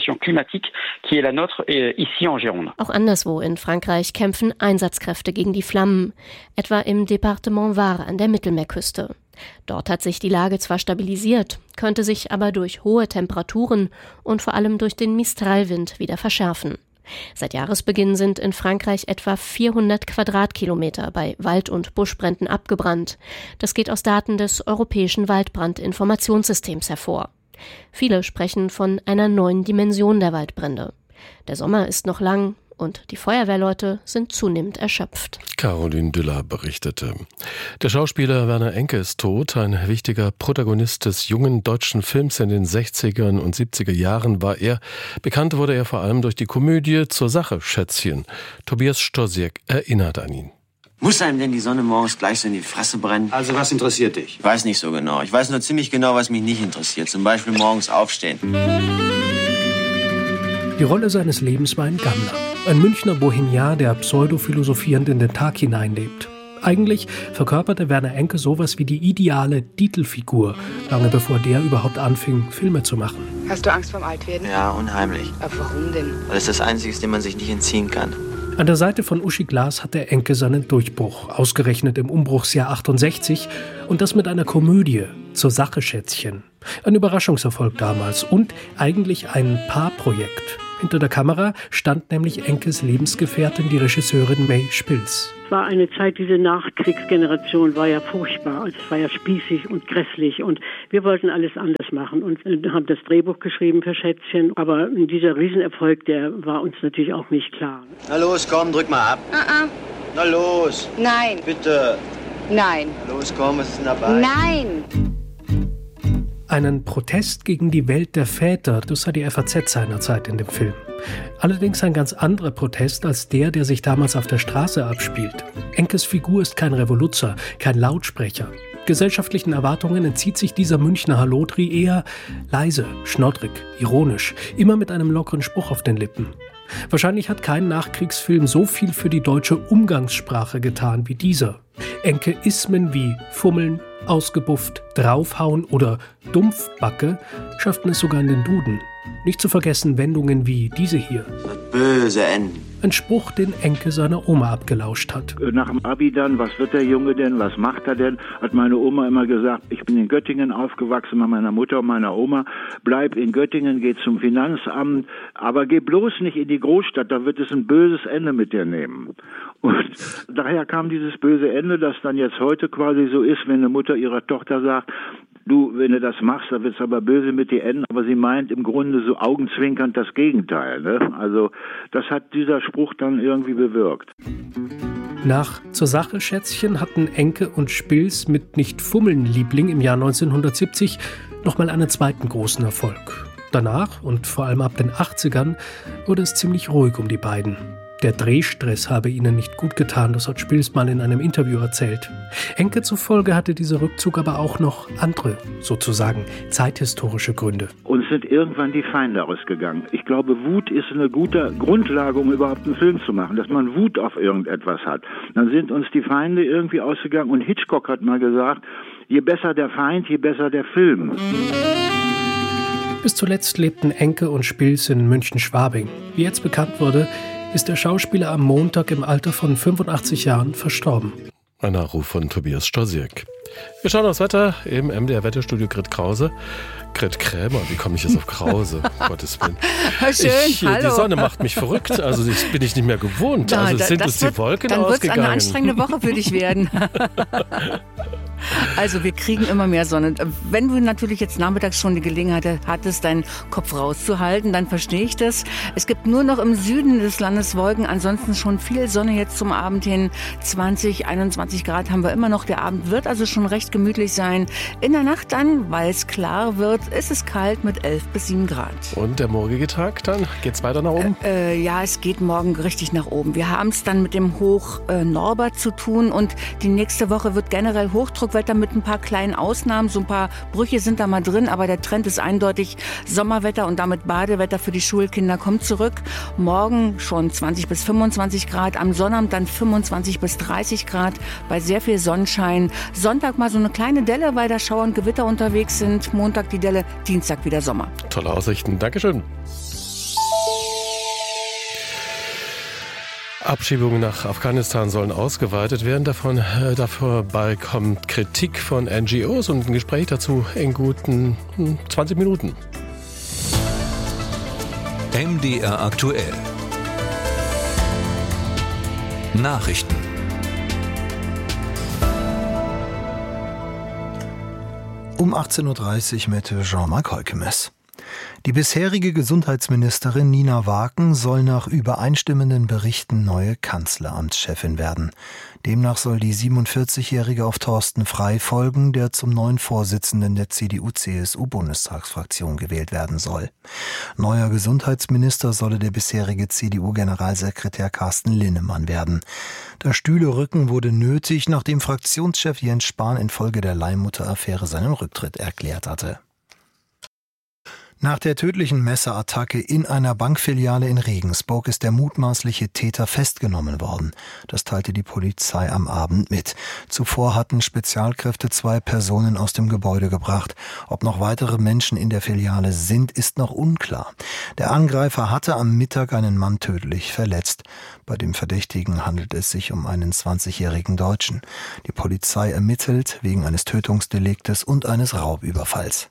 Auch anderswo in In Frankreich kämpfen Einsatzkräfte gegen die Flammen, etwa im Département Var an der Mittelmeerküste. Dort hat sich die Lage zwar stabilisiert, könnte sich aber durch hohe Temperaturen und vor allem durch den Mistralwind wieder verschärfen. Seit Jahresbeginn sind in Frankreich etwa vierhundert Quadratkilometer bei Wald- und Buschbränden abgebrannt. Das geht aus Daten des Europäischen Waldbrandinformationssystems hervor. Viele sprechen von einer neuen Dimension der Waldbrände. Der Sommer ist noch lang. Und die Feuerwehrleute sind zunehmend erschöpft. Caroline Düller berichtete. Der Schauspieler Werner Enke ist tot. Ein wichtiger Protagonist des jungen deutschen Films in den sechziger und siebziger Jahren war er. Bekannt wurde er vor allem durch die Komödie Zur Sache, Schätzchen. Tobias Stosiek erinnert an ihn. Muss einem denn die Sonne morgens gleich so in die Fresse brennen? Also was interessiert dich? Ich weiß nicht so genau. Ich weiß nur ziemlich genau, was mich nicht interessiert. Zum Beispiel morgens aufstehen. Die Rolle seines Lebens war ein Gammler. Ein Münchner Bohemian, der pseudophilosophierend in den Tag hineinlebt. Eigentlich verkörperte Werner Enke sowas wie die ideale Titelfigur, lange bevor der überhaupt anfing, Filme zu machen. Hast du Angst vorm Altwerden? Ja, unheimlich. Aber warum denn? Weil es das Einzige ist, dem man sich nicht entziehen kann. An der Seite von Uschi Glas hatte Enke seinen Durchbruch, ausgerechnet im Umbruchsjahr achtundsechzig, und das mit einer Komödie, Zur Sache Schätzchen. Ein Überraschungserfolg damals und eigentlich ein Paarprojekt. Hinter der Kamera stand nämlich Enkes Lebensgefährtin, die Regisseurin May Spils. Es war eine Zeit, diese Nachkriegsgeneration war ja furchtbar. Es war ja spießig und grässlich und wir wollten alles anders machen und haben das Drehbuch geschrieben für Schätzchen. Aber dieser Riesenerfolg, der war uns natürlich auch nicht klar. Na los, komm, drück mal ab. Uh-uh. Na los. Nein. Bitte. Nein. Na los, komm, was ist denn dabei? Nein. Einen Protest gegen die Welt der Väter, das sah die F A Z seinerzeit in dem Film. Allerdings ein ganz anderer Protest als der, der sich damals auf der Straße abspielt. Enkes Figur ist kein Revoluzer, kein Lautsprecher. Gesellschaftlichen Erwartungen entzieht sich dieser Münchner Hallodri eher leise, schnoddrig, ironisch, immer mit einem lockeren Spruch auf den Lippen. Wahrscheinlich hat kein Nachkriegsfilm so viel für die deutsche Umgangssprache getan wie dieser. Enke Ismen wie Fummeln, ausgebufft, draufhauen oder Dumpfbacke schafften es sogar in den Duden. Nicht zu vergessen Wendungen wie diese hier. Böse Enden. Ein Spruch, den Enke seiner Oma abgelauscht hat. Nach dem Abi dann, was wird der Junge denn, was macht er denn, hat meine Oma immer gesagt, ich bin in Göttingen aufgewachsen mit meiner Mutter und meiner Oma, bleib in Göttingen, geh zum Finanzamt, aber geh bloß nicht in die Großstadt, da wird es ein böses Ende mit dir nehmen. Und daher kam dieses böse Ende, das dann jetzt heute quasi so ist, wenn eine Mutter ihrer Tochter sagt, du, wenn du das machst, dann wird es aber böse mit dir enden, aber sie meint im Grunde so augenzwinkernd das Gegenteil, ne? Also das hat dieser Spruch dann irgendwie bewirkt. Nach Zur Sache Schätzchen hatten Enke und Spils mit Nicht Fummeln Liebling im Jahr neunzehnhundertsiebzig nochmal einen zweiten großen Erfolg. Danach und vor allem ab den achtzigern wurde es ziemlich ruhig um die beiden. Der Drehstress habe ihnen nicht gut getan, das hat Spils mal in einem Interview erzählt. Enke zufolge hatte dieser Rückzug aber auch noch andere, sozusagen zeithistorische Gründe. Uns sind irgendwann die Feinde ausgegangen. Ich glaube, Wut ist eine gute Grundlage, um überhaupt einen Film zu machen, dass man Wut auf irgendetwas hat. Dann sind uns die Feinde irgendwie ausgegangen und Hitchcock hat mal gesagt, je besser der Feind, je besser der Film. Bis zuletzt lebten Enke und Spils in München-Schwabing. Wie jetzt bekannt wurde, ist der Schauspieler am Montag im Alter von fünfundachtzig Jahren verstorben. Ein Nachruf von Tobias Stosiek. Wir schauen aufs Wetter im M D R-Wetterstudio. Grit Krause. Grit Krämer, wie komme ich jetzt auf Krause? Gottes Willen. Schön, ich, hallo. Die Sonne macht mich verrückt, also das bin ich nicht mehr gewohnt. Na, also da, sind uns die wird, Wolken dann ausgegangen. Dann wird es eine anstrengende Woche für dich werden. Also wir kriegen immer mehr Sonne. Wenn du natürlich jetzt nachmittags schon die Gelegenheit hattest, deinen Kopf rauszuhalten, dann verstehe ich das. Es gibt nur noch im Süden des Landes Wolken, ansonsten schon viel Sonne jetzt zum Abend hin. zwanzig, einundzwanzig Grad haben wir immer noch. Der Abend wird also schon recht gemütlich sein. In der Nacht dann, weil es klar wird, ist es kalt mit elf bis sieben Grad. Und der morgige Tag dann? Geht's weiter nach oben? Äh, äh, ja, es geht morgen richtig nach oben. Wir haben es dann mit dem Hoch äh, Norbert zu tun und die nächste Woche wird generell Hochdruckwetter mit ein paar kleinen Ausnahmen. So ein paar Brüche sind da mal drin, aber der Trend ist eindeutig. Sommerwetter und damit Badewetter für die Schulkinder kommt zurück. Morgen schon zwanzig bis fünfundzwanzig Grad, am Sonnabend dann fünfundzwanzig bis dreißig Grad, bei sehr viel Sonnenschein. Sonntag mal so eine kleine Delle, weil da Schauer und Gewitter unterwegs sind. Montag die Delle, Dienstag wieder Sommer. Tolle Aussichten, Dankeschön. Abschiebungen nach Afghanistan sollen ausgeweitet werden. Davon, äh, dabei kommt Kritik von N G Os und ein Gespräch dazu in guten hm, zwanzig Minuten. M D R aktuell. Nachrichten. Um achtzehn Uhr dreißig mit Jean-Marc Heukemes. Die bisherige Gesundheitsministerin Nina Waken soll nach übereinstimmenden Berichten neue Kanzleramtschefin werden. Demnach soll die siebenundvierzigjährige auf Thorsten Frey folgen, der zum neuen Vorsitzenden der C D U-C S U-Bundestagsfraktion gewählt werden soll. Neuer Gesundheitsminister solle der bisherige C D U-Generalsekretär Carsten Linnemann werden. Der Stühlerücken wurde nötig, nachdem Fraktionschef Jens Spahn infolge der Leihmutter-Affäre seinen Rücktritt erklärt hatte. Nach der tödlichen Messerattacke in einer Bankfiliale in Regensburg ist der mutmaßliche Täter festgenommen worden. Das teilte die Polizei am Abend mit. Zuvor hatten Spezialkräfte zwei Personen aus dem Gebäude gebracht. Ob noch weitere Menschen in der Filiale sind, ist noch unklar. Der Angreifer hatte am Mittag einen Mann tödlich verletzt. Bei dem Verdächtigen handelt es sich um einen zwanzigjährigen Deutschen. Die Polizei ermittelt wegen eines Tötungsdeliktes und eines Raubüberfalls.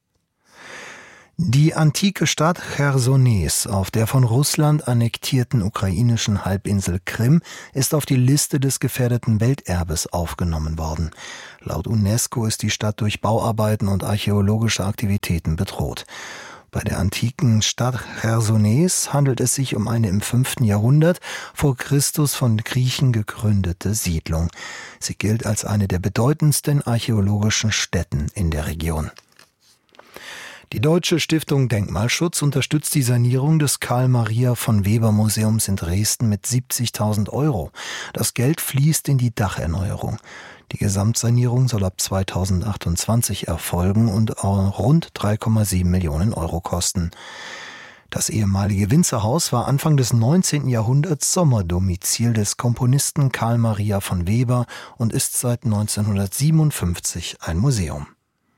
Die antike Stadt Chersonees auf der von Russland annektierten ukrainischen Halbinsel Krim ist auf die Liste des gefährdeten Welterbes aufgenommen worden. Laut UNESCO ist die Stadt durch Bauarbeiten und archäologische Aktivitäten bedroht. Bei der antiken Stadt Chersonees handelt es sich um eine im fünften Jahrhundert vor Christus von Griechen gegründete Siedlung. Sie gilt als eine der bedeutendsten archäologischen Stätten in der Region. Die Deutsche Stiftung Denkmalschutz unterstützt die Sanierung des Karl-Maria-von-Weber-Museums in Dresden mit siebzigtausend Euro. Das Geld fließt in die Dacherneuerung. Die Gesamtsanierung soll ab zweitausendachtundzwanzig erfolgen und rund drei Komma sieben Millionen Euro kosten. Das ehemalige Winzerhaus war Anfang des neunzehnten Jahrhunderts Sommerdomizil des Komponisten Karl Maria von Weber und ist seit neunzehnhundertsiebenundfünfzig ein Museum.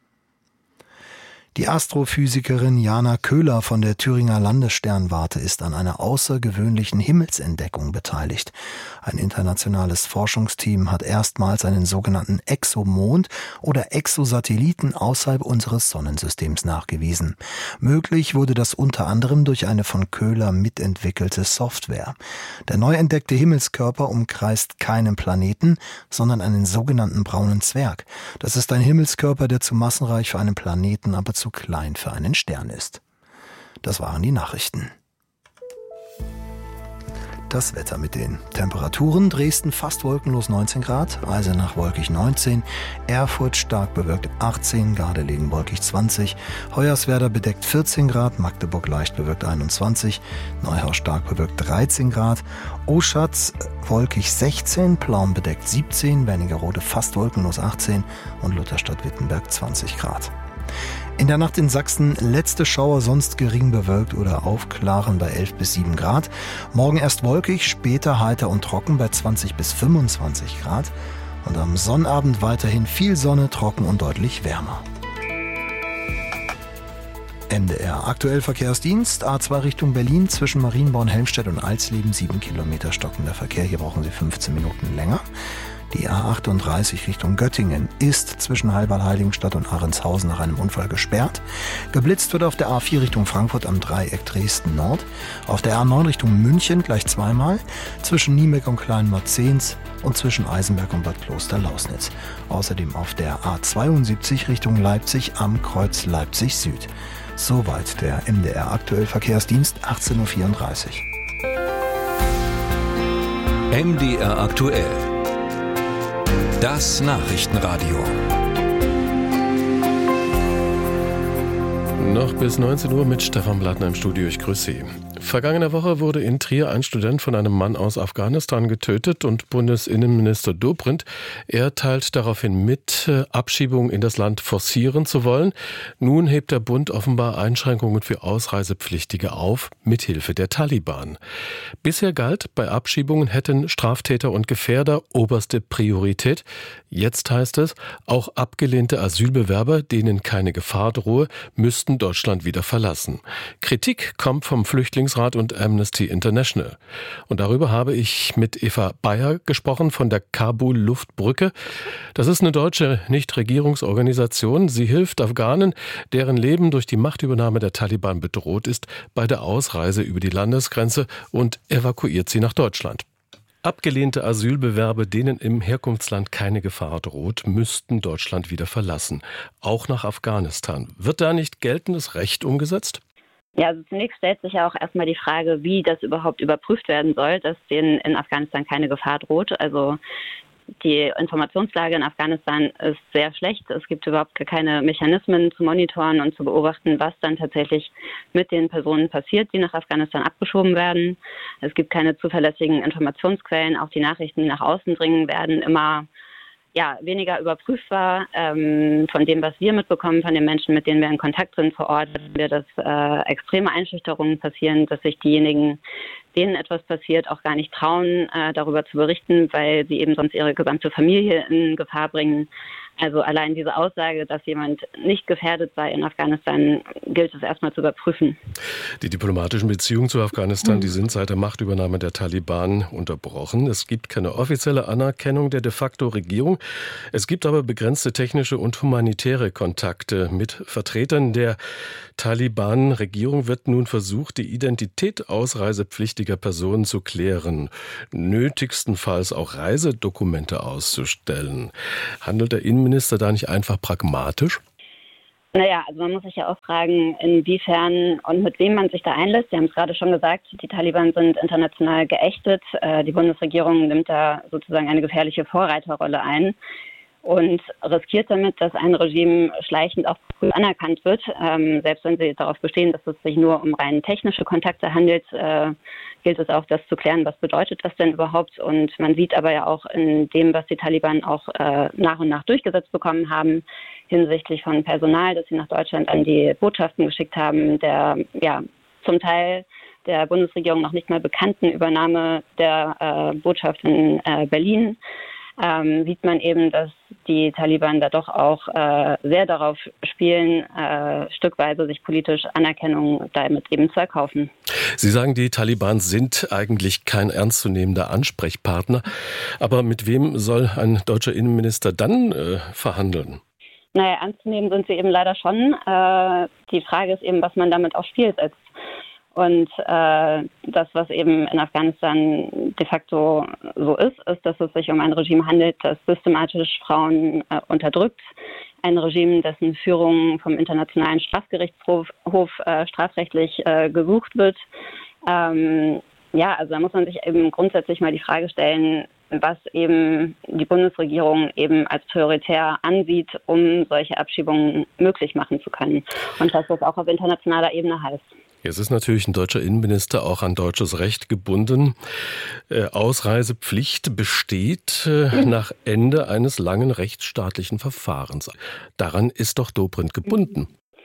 Die Astrophysikerin Jana Köhler von der Thüringer Landessternwarte ist an einer außergewöhnlichen Himmelsentdeckung beteiligt. Ein internationales Forschungsteam hat erstmals einen sogenannten Exomond oder Exosatelliten außerhalb unseres Sonnensystems nachgewiesen. Möglich wurde das unter anderem durch eine von Köhler mitentwickelte Software. Der neu entdeckte Himmelskörper umkreist keinen Planeten, sondern einen sogenannten braunen Zwerg. Das ist ein Himmelskörper, der zu massenreich für einen Planeten, aber zu klein für einen Stern ist. Das waren die Nachrichten. Das Wetter mit den Temperaturen: Dresden fast wolkenlos neunzehn Grad, Eisenach wolkig neunzehn, Erfurt stark bewölkt achtzehn, Gardelegen wolkig zwanzig, Hoyerswerda bedeckt vierzehn Grad, Magdeburg leicht bewölkt einundzwanzig, Neuhaus stark bewölkt dreizehn Grad, Oschatz wolkig sechzehn, Plauen bedeckt siebzehn, Wernigerode fast wolkenlos achtzehn und Lutherstadt-Wittenberg zwanzig Grad. In der Nacht in Sachsen letzte Schauer, sonst gering bewölkt oder aufklaren bei elf bis sieben Grad. Morgen erst wolkig, später heiter und trocken bei zwanzig bis fünfundzwanzig Grad. Und am Sonnabend weiterhin viel Sonne, trocken und deutlich wärmer. M D R aktuell Verkehrsdienst, A zwei Richtung Berlin zwischen Marienborn, Helmstedt und Alsleben, sieben Kilometer stockender Verkehr. Hier brauchen Sie fünfzehn Minuten länger. Die A achtunddreißig Richtung Göttingen ist zwischen Heilbad-Heiligenstadt und Ahrentshausen nach einem Unfall gesperrt. Geblitzt wird auf der A vier Richtung Frankfurt am Dreieck Dresden Nord. Auf der A neun Richtung München gleich zweimal. Zwischen Niemeck und Kleinmarzens und zwischen Eisenberg und Bad Kloster-Lausnitz. Außerdem auf der A zweiundsiebzig Richtung Leipzig am Kreuz Leipzig Süd. Soweit der M D R aktuell Verkehrsdienst, achtzehn Uhr vierunddreißig. M D R aktuell. Das Nachrichtenradio. Noch bis neunzehn Uhr mit Stefan Blattner im Studio. Ich grüße Sie. Vergangene Woche wurde in Trier ein Student von einem Mann aus Afghanistan getötet und Bundesinnenminister Dobrindt, er teilt daraufhin mit, Abschiebungen in das Land forcieren zu wollen. Nun hebt der Bund offenbar Einschränkungen für Ausreisepflichtige auf, mithilfe der Taliban. Bisher galt, bei Abschiebungen hätten Straftäter und Gefährder oberste Priorität. Jetzt heißt es, auch abgelehnte Asylbewerber, denen keine Gefahr drohe, müssten Deutschland wieder verlassen. Kritik kommt vom Flüchtlingsrat und Amnesty International. Und darüber habe ich mit Eva Bayer gesprochen von der Kabul-Luftbrücke. Das ist eine deutsche Nichtregierungsorganisation. Sie hilft Afghanen, deren Leben durch die Machtübernahme der Taliban bedroht ist, bei der Ausreise über die Landesgrenze und evakuiert sie nach Deutschland. Abgelehnte Asylbewerber, denen im Herkunftsland keine Gefahr droht, müssten Deutschland wieder verlassen. Auch nach Afghanistan. Wird da nicht geltendes Recht umgesetzt? Ja, also zunächst stellt sich ja auch erstmal die Frage, wie das überhaupt überprüft werden soll, dass denen in Afghanistan keine Gefahr droht. Also die Informationslage in Afghanistan ist sehr schlecht. Es gibt überhaupt keine Mechanismen zu monitoren und zu beobachten, was dann tatsächlich mit den Personen passiert, die nach Afghanistan abgeschoben werden. Es gibt keine zuverlässigen Informationsquellen. Auch die Nachrichten, die nach außen dringen, werden immer ja, weniger überprüfbar. Ähm, von dem, was wir mitbekommen, von den Menschen, mit denen wir in Kontakt sind vor Ort, wir, dass äh, extreme Einschüchterungen passieren, dass sich diejenigen, denen etwas passiert, auch gar nicht trauen, äh, darüber zu berichten, weil sie eben sonst ihre gesamte Familie in Gefahr bringen. Also allein diese Aussage, dass jemand nicht gefährdet sei in Afghanistan, gilt es erstmal zu überprüfen. Die diplomatischen Beziehungen zu Afghanistan, mhm. die sind seit der Machtübernahme der Taliban unterbrochen. Es gibt keine offizielle Anerkennung der de facto Regierung. Es gibt aber begrenzte technische und humanitäre Kontakte. Mit Vertretern der Taliban-Regierung wird nun versucht, die Identität ausreisepflichtiger Personen zu klären, nötigstenfalls auch Reisedokumente auszustellen. Handelt der Innenminister da nicht einfach pragmatisch? Naja, also man muss sich ja auch fragen, inwiefern und mit wem man sich da einlässt. Sie haben es gerade schon gesagt, die Taliban sind international geächtet. Die Bundesregierung nimmt da sozusagen eine gefährliche Vorreiterrolle ein und riskiert damit, dass ein Regime schleichend auch früh anerkannt wird. Ähm, selbst wenn sie darauf bestehen, dass es sich nur um rein technische Kontakte handelt, äh, gilt es auch, das zu klären, was bedeutet das denn überhaupt. Und man sieht aber ja auch in dem, was die Taliban auch äh, nach und nach durchgesetzt bekommen haben, hinsichtlich von Personal, das sie nach Deutschland an die Botschaften geschickt haben, der ja zum Teil der Bundesregierung noch nicht mal bekannten Übernahme der äh, Botschaft in äh, Berlin, Ähm, sieht man eben, dass die Taliban da doch auch äh, sehr darauf spielen, äh, stückweise sich politisch Anerkennung damit eben zu erkaufen. Sie sagen, die Taliban sind eigentlich kein ernstzunehmender Ansprechpartner. Aber mit wem soll ein deutscher Innenminister dann äh, verhandeln? Naja, ernst zu nehmen sind sie eben leider schon. Äh, die Frage ist eben, was man damit aufs Spiel setzt. Und äh, das, was eben in Afghanistan de facto so ist, ist, dass es sich um ein Regime handelt, das systematisch Frauen äh, unterdrückt. Ein Regime, dessen Führung vom Internationalen Strafgerichtshof Hof, äh, strafrechtlich äh, gesucht wird. Ähm, ja, also da muss man sich eben grundsätzlich mal die Frage stellen, was eben die Bundesregierung eben als prioritär ansieht, um solche Abschiebungen möglich machen zu können. Und was das auch auf internationaler Ebene heißt. Jetzt ist natürlich ein deutscher Innenminister auch an deutsches Recht gebunden. Äh, Ausreisepflicht besteht äh, nach Ende eines langen rechtsstaatlichen Verfahrens. Daran ist doch Dobrindt gebunden.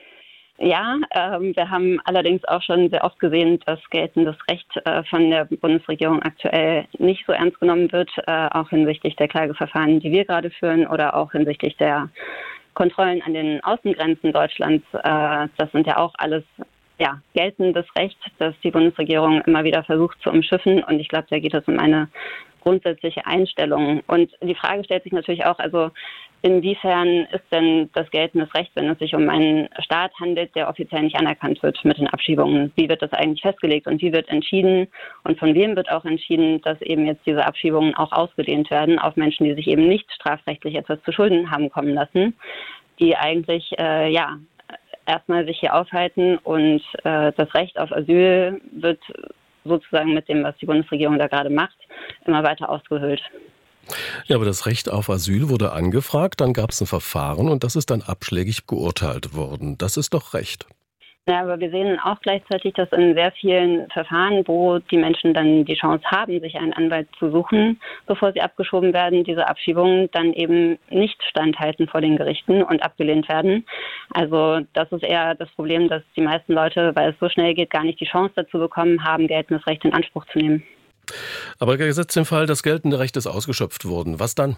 Ja, ähm, wir haben allerdings auch schon sehr oft gesehen, dass geltendes Recht äh, von der Bundesregierung aktuell nicht so ernst genommen wird, äh, auch hinsichtlich der Klageverfahren, die wir gerade führen, oder auch hinsichtlich der Kontrollen an den Außengrenzen Deutschlands. Äh, das sind ja auch alles ja, geltendes Recht, das die Bundesregierung immer wieder versucht zu umschiffen. Und ich glaube, da geht es um eine grundsätzliche Einstellung. Und die Frage stellt sich natürlich auch, also inwiefern ist denn das geltendes Recht, wenn es sich um einen Staat handelt, der offiziell nicht anerkannt wird mit den Abschiebungen? Wie wird das eigentlich festgelegt und wie wird entschieden und von wem wird auch entschieden, dass eben jetzt diese Abschiebungen auch ausgedehnt werden auf Menschen, die sich eben nicht strafrechtlich etwas zu Schulden haben kommen lassen, die eigentlich, äh, ja, erstmal sich hier aufhalten und äh, das Recht auf Asyl wird sozusagen mit dem, was die Bundesregierung da gerade macht, immer weiter ausgehöhlt. Ja, aber das Recht auf Asyl wurde angefragt, dann gab es ein Verfahren und das ist dann abschlägig geurteilt worden. Das ist doch Recht. Ja, aber wir sehen auch gleichzeitig, dass in sehr vielen Verfahren, wo die Menschen dann die Chance haben, sich einen Anwalt zu suchen, bevor sie abgeschoben werden, diese Abschiebungen dann eben nicht standhalten vor den Gerichten und abgelehnt werden. Also das ist eher das Problem, dass die meisten Leute, weil es so schnell geht, gar nicht die Chance dazu bekommen haben, geltendes Recht in Anspruch zu nehmen. Aber gesetzt im Fall, das geltende Recht ist ausgeschöpft worden. Was dann?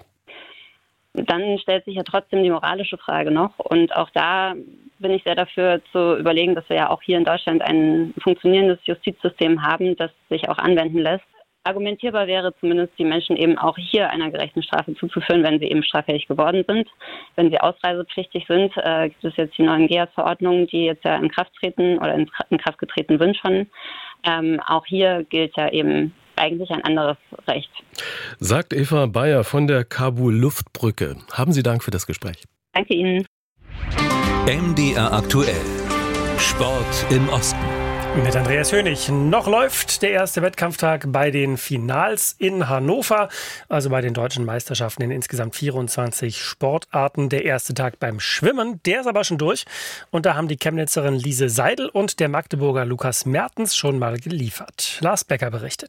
Dann stellt sich ja trotzdem die moralische Frage noch. Und auch da bin ich sehr dafür zu überlegen, dass wir ja auch hier in Deutschland ein funktionierendes Justizsystem haben, das sich auch anwenden lässt. Argumentierbar wäre zumindest, die Menschen eben auch hier einer gerechten Strafe zuzuführen, wenn sie eben straffällig geworden sind. Wenn sie ausreisepflichtig sind, äh, gibt es jetzt die neuen G E A S-Verordnungen, die jetzt ja in Kraft treten oder in, in Kraft getreten sind schon. Ähm, auch hier gilt ja eben eigentlich ein anderes Recht. Sagt Eva Bayer von der Kabul-Luftbrücke. Haben Sie Dank für das Gespräch. Danke Ihnen. M D R aktuell. Sport im Osten. Mit Andreas Hönig. Noch läuft der erste Wettkampftag bei den Finals in Hannover, also bei den deutschen Meisterschaften in insgesamt vierundzwanzig Sportarten. Der erste Tag beim Schwimmen, der ist aber schon durch. Und da haben die Chemnitzerin Lise Seidel und der Magdeburger Lukas Mertens schon mal geliefert. Lars Becker berichtet.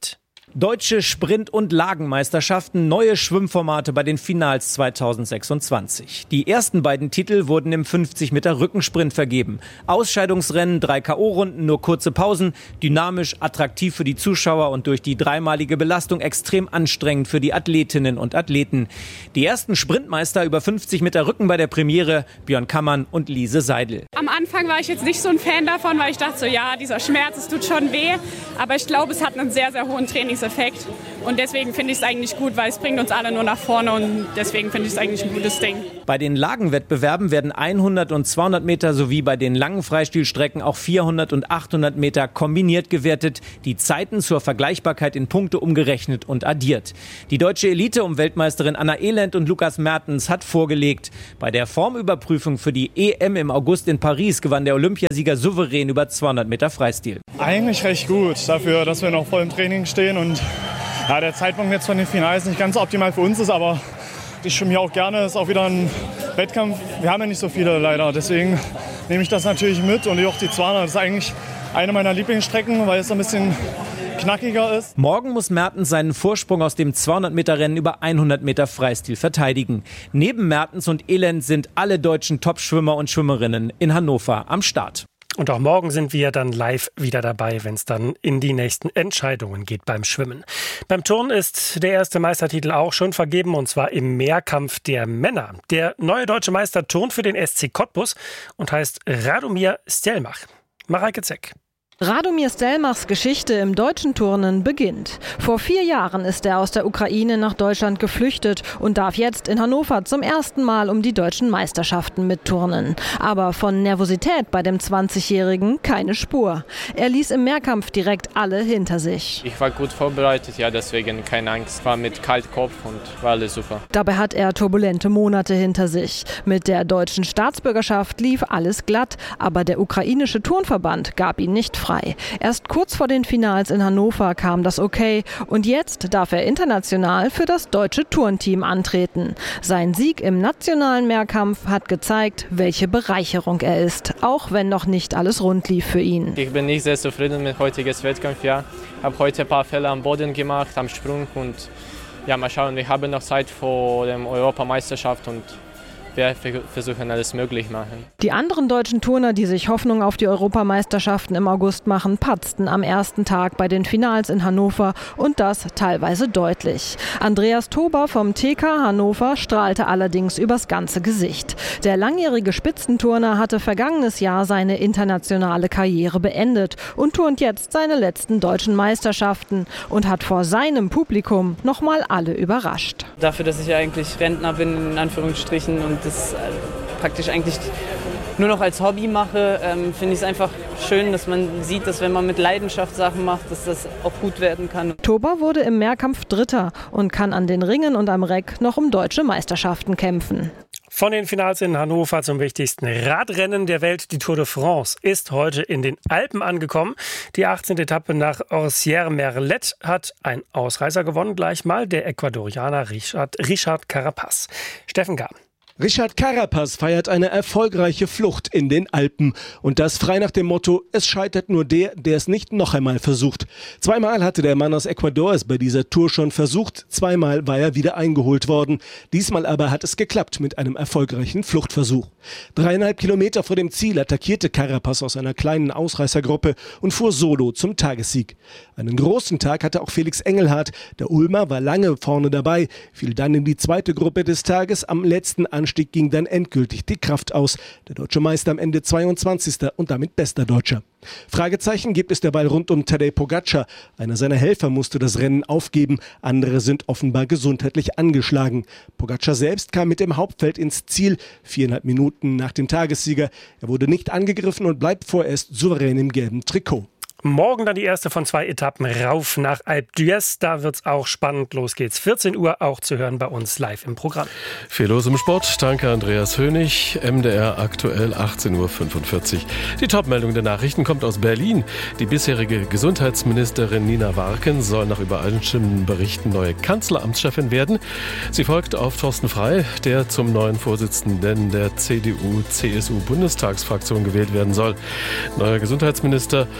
Deutsche Sprint- und Lagenmeisterschaften, neue Schwimmformate bei den Finals zweitausendsechsundzwanzig. Die ersten beiden Titel wurden im fünfzig Meter Rückensprint vergeben. Ausscheidungsrennen, drei K O-Runden, nur kurze Pausen, dynamisch, attraktiv für die Zuschauer und durch die dreimalige Belastung extrem anstrengend für die Athletinnen und Athleten. Die ersten Sprintmeister über fünfzig Meter Rücken bei der Premiere, Björn Kammann und Lise Seidel. Am Anfang war ich jetzt nicht so ein Fan davon, weil ich dachte so, ja, dieser Schmerz, es tut schon weh. Aber ich glaube, es hat einen sehr, sehr hohen Trainingseffekt. Und deswegen finde ich es eigentlich gut, weil es bringt uns alle nur nach vorne und deswegen finde ich es eigentlich ein gutes Ding. Bei den Lagenwettbewerben werden hundert und zweihundert Meter sowie bei den langen Freistilstrecken auch vierhundert und achthundert Meter kombiniert gewertet, die Zeiten zur Vergleichbarkeit in Punkte umgerechnet und addiert. Die deutsche Elite um Weltmeisterin Anna Elend und Lukas Mertens hat vorgelegt. Bei der Formüberprüfung für die E M im August in Paris gewann der Olympiasieger souverän über zweihundert Meter Freistil. Eigentlich recht gut dafür, dass wir noch voll im Training stehen und ja, der Zeitpunkt jetzt von den Finals nicht ganz optimal für uns ist, aber ich schwimme hier auch gerne, ist auch wieder ein Wettkampf. Wir haben ja nicht so viele leider, deswegen nehme ich das natürlich mit und auch die zweihundert, das ist eigentlich eine meiner Lieblingsstrecken, weil es ein bisschen knackiger ist. Morgen muss Mertens seinen Vorsprung aus dem zweihundert Meter Rennen über hundert Meter Freistil verteidigen. Neben Mertens und Elend sind alle deutschen Top-Schwimmer und Schwimmerinnen in Hannover am Start. Und auch morgen sind wir dann live wieder dabei, wenn es dann in die nächsten Entscheidungen geht beim Schwimmen. Beim Turnen ist der erste Meistertitel auch schon vergeben, und zwar im Mehrkampf der Männer. Der neue deutsche Meister turnt für den S C Cottbus und heißt Radomir Stelmach. Mareike Zeck. Radomir Stelmachs Geschichte im deutschen Turnen beginnt. Vor vier Jahren ist er aus der Ukraine nach Deutschland geflüchtet und darf jetzt in Hannover zum ersten Mal um die deutschen Meisterschaften mitturnen. Aber von Nervosität bei dem zwanzigjährigen keine Spur. Er ließ im Mehrkampf direkt alle hinter sich. Ich war gut vorbereitet, ja, deswegen keine Angst. War mit kaltem Kopf und war alles super. Dabei hat er turbulente Monate hinter sich. Mit der deutschen Staatsbürgerschaft lief alles glatt, aber der ukrainische Turnverband gab ihn nicht frei. Erst kurz vor den Finals in Hannover kam das Okay und jetzt darf er international für das deutsche Turnteam antreten. Sein Sieg im nationalen Mehrkampf hat gezeigt, welche Bereicherung er ist, auch wenn noch nicht alles rund lief für ihn. Ich bin nicht sehr zufrieden mit heutiges Wettkampf. Ja. Ich habe heute ein paar Fehler am Boden gemacht, am Sprung und ja, mal schauen. Ich habe noch Zeit vor der Europameisterschaft und wir versuchen alles möglich machen. Die anderen deutschen Turner, die sich Hoffnung auf die Europameisterschaften im August machen, patzten am ersten Tag bei den Finals in Hannover und das teilweise deutlich. Andreas Tober vom T K Hannover strahlte allerdings übers ganze Gesicht. Der langjährige Spitzenturner hatte vergangenes Jahr seine internationale Karriere beendet und turnt jetzt seine letzten deutschen Meisterschaften und hat vor seinem Publikum nochmal alle überrascht. Dafür, dass ich ja eigentlich Rentner bin, in Anführungsstrichen, und das praktisch eigentlich nur noch als Hobby mache, ähm, finde ich es einfach schön, dass man sieht, dass wenn man mit Leidenschaft Sachen macht, dass das auch gut werden kann. Tober wurde im Mehrkampf Dritter und kann an den Ringen und am Reck noch um deutsche Meisterschaften kämpfen. Von den Finals in Hannover zum wichtigsten Radrennen der Welt. Die Tour de France ist heute in den Alpen angekommen. Die achtzehnte Etappe nach Orsières-Merlet hat ein Ausreißer gewonnen, gleich mal der Ecuadorianer Richard, Richard Carapaz. Steffen Gahn. Richard Carapaz feiert eine erfolgreiche Flucht in den Alpen. Und das frei nach dem Motto, es scheitert nur der, der es nicht noch einmal versucht. Zweimal hatte der Mann aus Ecuador es bei dieser Tour schon versucht. Zweimal war er wieder eingeholt worden. Diesmal aber hat es geklappt mit einem erfolgreichen Fluchtversuch. Dreieinhalb Kilometer vor dem Ziel attackierte Carapaz aus einer kleinen Ausreißergruppe und fuhr solo zum Tagessieg. Einen großen Tag hatte auch Felix Engelhardt. Der Ulmer war lange vorne dabei, fiel dann in die zweite Gruppe des Tages. Am letzten Anstieg ging dann endgültig die Kraft aus. Der deutsche Meister am Ende zweiundzwanzigster und damit bester Deutscher. Fragezeichen gibt es derweil rund um Tadej Pogačar. Einer seiner Helfer musste das Rennen aufgeben. Andere sind offenbar gesundheitlich angeschlagen. Pogačar selbst kam mit dem Hauptfeld ins Ziel, viereinhalb Minuten nach dem Tagessieger. Er wurde nicht angegriffen und bleibt vorerst souverän im gelben Trikot. Morgen dann die erste von zwei Etappen rauf nach Alpe d'Huez. Da wird's auch spannend. Los geht's. vierzehn Uhr auch zu hören bei uns live im Programm. Viel los im Sport. Danke Andreas Hönig. M D R aktuell achtzehn Uhr fünfundvierzig. Die Topmeldung der Nachrichten kommt aus Berlin. Die bisherige Gesundheitsministerin Nina Warken soll nach übereinstimmenden Berichten neue Kanzleramtschefin werden. Sie folgt auf Thorsten Frey, der zum neuen Vorsitzenden der C D U C S U Bundestagsfraktion gewählt werden soll. Neuer Gesundheitsminister soll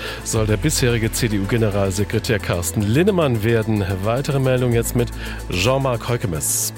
der bisherige C D U-Generalsekretär Carsten Linnemann werden. Weitere Meldungen jetzt mit Jean-Marc Heukemes.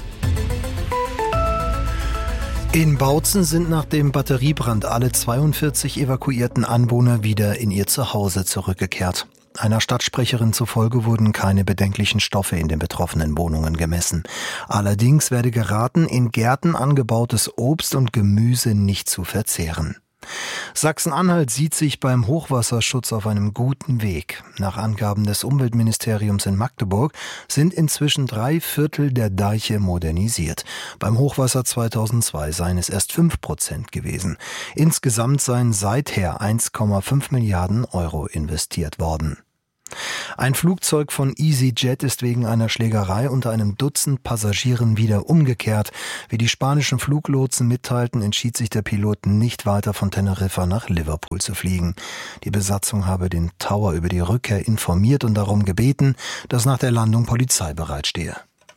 In Bautzen sind nach dem Batteriebrand alle zweiundvierzig evakuierten Anwohner wieder in ihr Zuhause zurückgekehrt. Einer Stadtsprecherin zufolge wurden keine bedenklichen Stoffe in den betroffenen Wohnungen gemessen. Allerdings werde geraten, in Gärten angebautes Obst und Gemüse nicht zu verzehren. Sachsen-Anhalt sieht sich beim Hochwasserschutz auf einem guten Weg. Nach Angaben des Umweltministeriums in Magdeburg sind inzwischen drei Viertel der Deiche modernisiert. Beim Hochwasser zweitausendzwei seien es erst fünf Prozent gewesen. Insgesamt seien seither eins Komma fünf Milliarden Euro investiert worden. Ein Flugzeug von EasyJet ist wegen einer Schlägerei unter einem Dutzend Passagieren wieder umgekehrt. Wie die spanischen Fluglotsen mitteilten, entschied sich der Pilot nicht weiter von Teneriffa nach Liverpool zu fliegen. Die Besatzung habe den Tower über die Rückkehr informiert und darum gebeten, dass nach der Landung Polizei bereitstehe.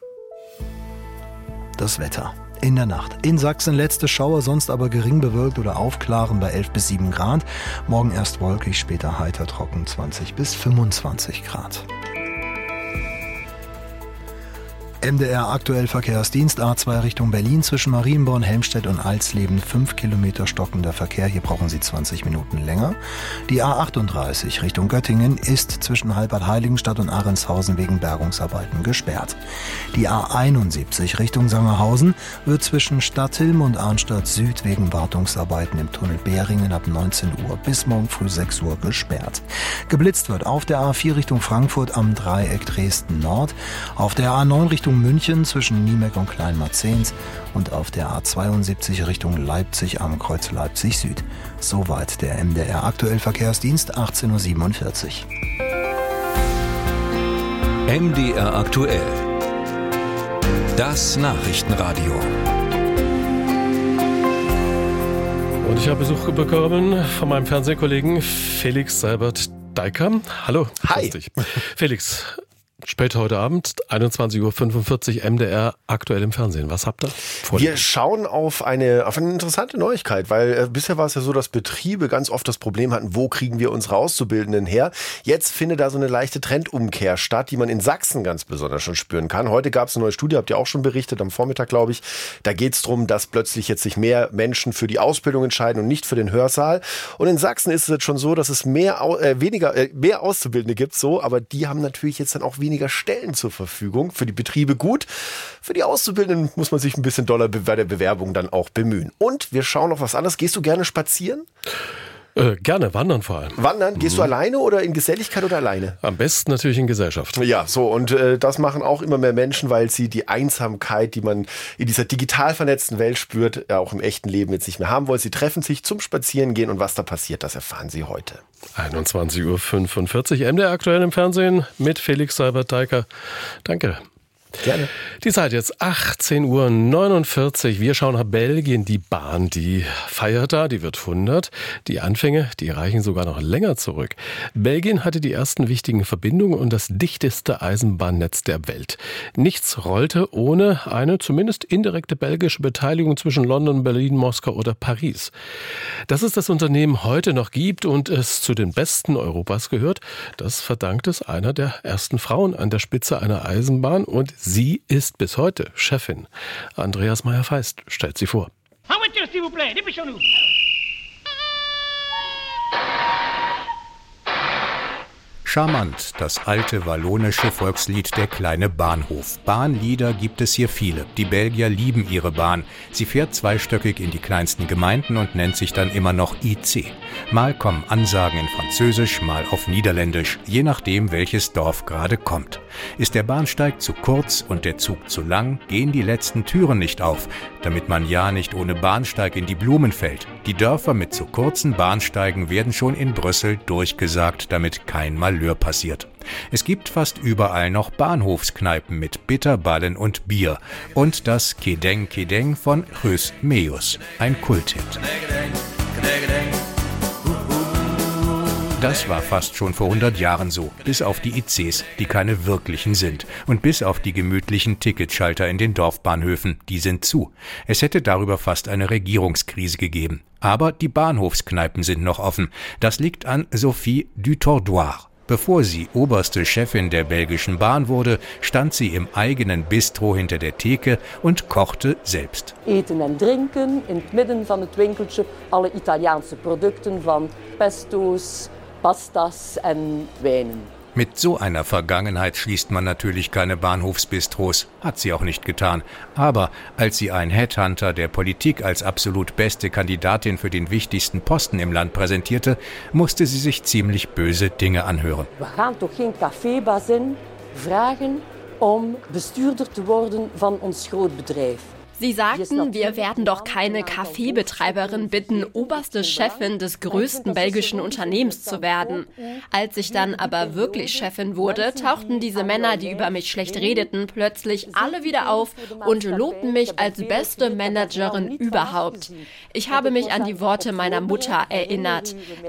Das Wetter. In der Nacht. In Sachsen letzte Schauer, sonst aber gering bewölkt oder aufklaren bei elf bis sieben Grad. Morgen erst wolkig, später heiter trocken zwanzig bis fünfundzwanzig Grad. M D R aktuell Verkehrsdienst A zwei Richtung Berlin zwischen Marienborn, Helmstedt und Alsleben fünf Kilometer stockender Verkehr. Hier brauchen Sie zwanzig Minuten länger. Die A achtunddreißig Richtung Göttingen ist zwischen Halbert-Heiligenstadt und Ahrendshausen wegen Bergungsarbeiten gesperrt. Die A einundsiebzig Richtung Sangerhausen wird zwischen Stadthilm und Arnstadt Süd wegen Wartungsarbeiten im Tunnel Beringen ab neunzehn Uhr bis morgen früh sechs Uhr gesperrt. Geblitzt wird auf der A vier Richtung Frankfurt am Dreieck Dresden Nord, auf der A neun Richtung München zwischen Niemeck und Kleinmarzens und auf der A zweiundsiebzig Richtung Leipzig am Kreuz Leipzig Süd. Soweit der M D R aktuell Verkehrsdienst, achtzehn Uhr siebenundvierzig. M D R aktuell. Das Nachrichtenradio. Und ich habe Besuch bekommen von meinem Fernsehkollegen Felix Seibert-Deiker. Hallo. Hi. Felix. Später heute Abend, einundzwanzig Uhr fünfundvierzig, M D R aktuell im Fernsehen. Was habt ihr vor? Wir schauen auf eine, auf eine interessante Neuigkeit, weil äh, bisher war es ja so, dass Betriebe ganz oft das Problem hatten, wo kriegen wir unsere Auszubildenden her? Jetzt findet da so eine leichte Trendumkehr statt, die man in Sachsen ganz besonders schon spüren kann. Heute gab es eine neue Studie, habt ihr auch schon berichtet, am Vormittag, glaube ich. Da geht es darum, dass plötzlich jetzt sich mehr Menschen für die Ausbildung entscheiden und nicht für den Hörsaal. Und in Sachsen ist es jetzt schon so, dass es mehr, äh, weniger, äh, mehr Auszubildende gibt, so, aber die haben natürlich jetzt dann auch weniger Stellen zur Verfügung. Für die Betriebe gut. Für die Auszubildenden muss man sich ein bisschen doller bei der Bewerbung dann auch bemühen. Und wir schauen noch was anderes. Gehst du gerne spazieren? Äh, gerne, wandern vor allem. Wandern? Gehst mhm. du alleine oder in Geselligkeit oder alleine? Am besten natürlich in Gesellschaft. Ja, so und äh, das machen auch immer mehr Menschen, weil sie die Einsamkeit, die man in dieser digital vernetzten Welt spürt, äh, auch im echten Leben jetzt nicht mehr haben wollen. Sie treffen sich zum Spazierengehen und was da passiert, das erfahren Sie heute. einundzwanzig Uhr fünfundvierzig, M D R aktuell im Fernsehen mit Felix Seibert-Deiker. Danke. Gerne. Die Zeit jetzt achtzehn Uhr neunundvierzig. Wir schauen nach Belgien. Die Bahn, die feiert da, die wird hundert. Die Anfänge, die reichen sogar noch länger zurück. Belgien hatte die ersten wichtigen Verbindungen und das dichteste Eisenbahnnetz der Welt. Nichts rollte ohne eine zumindest indirekte belgische Beteiligung zwischen London, Berlin, Moskau oder Paris. Dass es das Unternehmen heute noch gibt und es zu den besten Europas gehört, das verdankt es einer der ersten Frauen an der Spitze einer Eisenbahn und sie ist bis heute Chefin. Andreas Meyer-Feist stellt sie vor. Charmant, das alte wallonische Volkslied Der kleine Bahnhof. Bahnlieder gibt es hier viele. Die Belgier lieben ihre Bahn. Sie fährt zweistöckig in die kleinsten Gemeinden und nennt sich dann immer noch I C. Mal kommen Ansagen in Französisch, mal auf Niederländisch, je nachdem, welches Dorf gerade kommt. Ist der Bahnsteig zu kurz und der Zug zu lang, gehen die letzten Türen nicht auf, damit man ja nicht ohne Bahnsteig in die Blumen fällt. Die Dörfer mit zu kurzen Bahnsteigen werden schon in Brüssel durchgesagt, damit kein Malheur passiert. Es gibt fast überall noch Bahnhofskneipen mit Bitterballen und Bier und das Kedeng Kedeng von Rös Meus, ein Kulthit. Das war fast schon vor hundert Jahren so, bis auf die I Cs, die keine wirklichen sind. Und bis auf die gemütlichen Ticketschalter in den Dorfbahnhöfen, die sind zu. Es hätte darüber fast eine Regierungskrise gegeben. Aber die Bahnhofskneipen sind noch offen. Das liegt an Sophie Dutordoir. Bevor sie oberste Chefin der belgischen Bahn wurde, stand sie im eigenen Bistro hinter der Theke und kochte selbst. Eten en drinken, in het midden van het winkeltje alle Italiaanse producten van pestos, pastas en wijnen. Mit so einer Vergangenheit schließt man natürlich keine Bahnhofsbistros, hat sie auch nicht getan. Aber als sie ein Headhunter der Politik als absolut beste Kandidatin für den wichtigsten Posten im Land präsentierte, musste sie sich ziemlich böse Dinge anhören. Wir gaan toch geen cafébazin vragen om bestuurder te worden van ons grootbedrijf. Sie sagten, wir werden doch keine Kaffeebetreiberin bitten, oberste Chefin des größten belgischen Unternehmens zu werden. Als ich dann aber wirklich Chefin wurde, tauchten diese Männer, die über mich schlecht redeten, plötzlich alle wieder auf und lobten mich als beste Managerin überhaupt. Ich habe mich an die Worte meiner Mutter erinnert.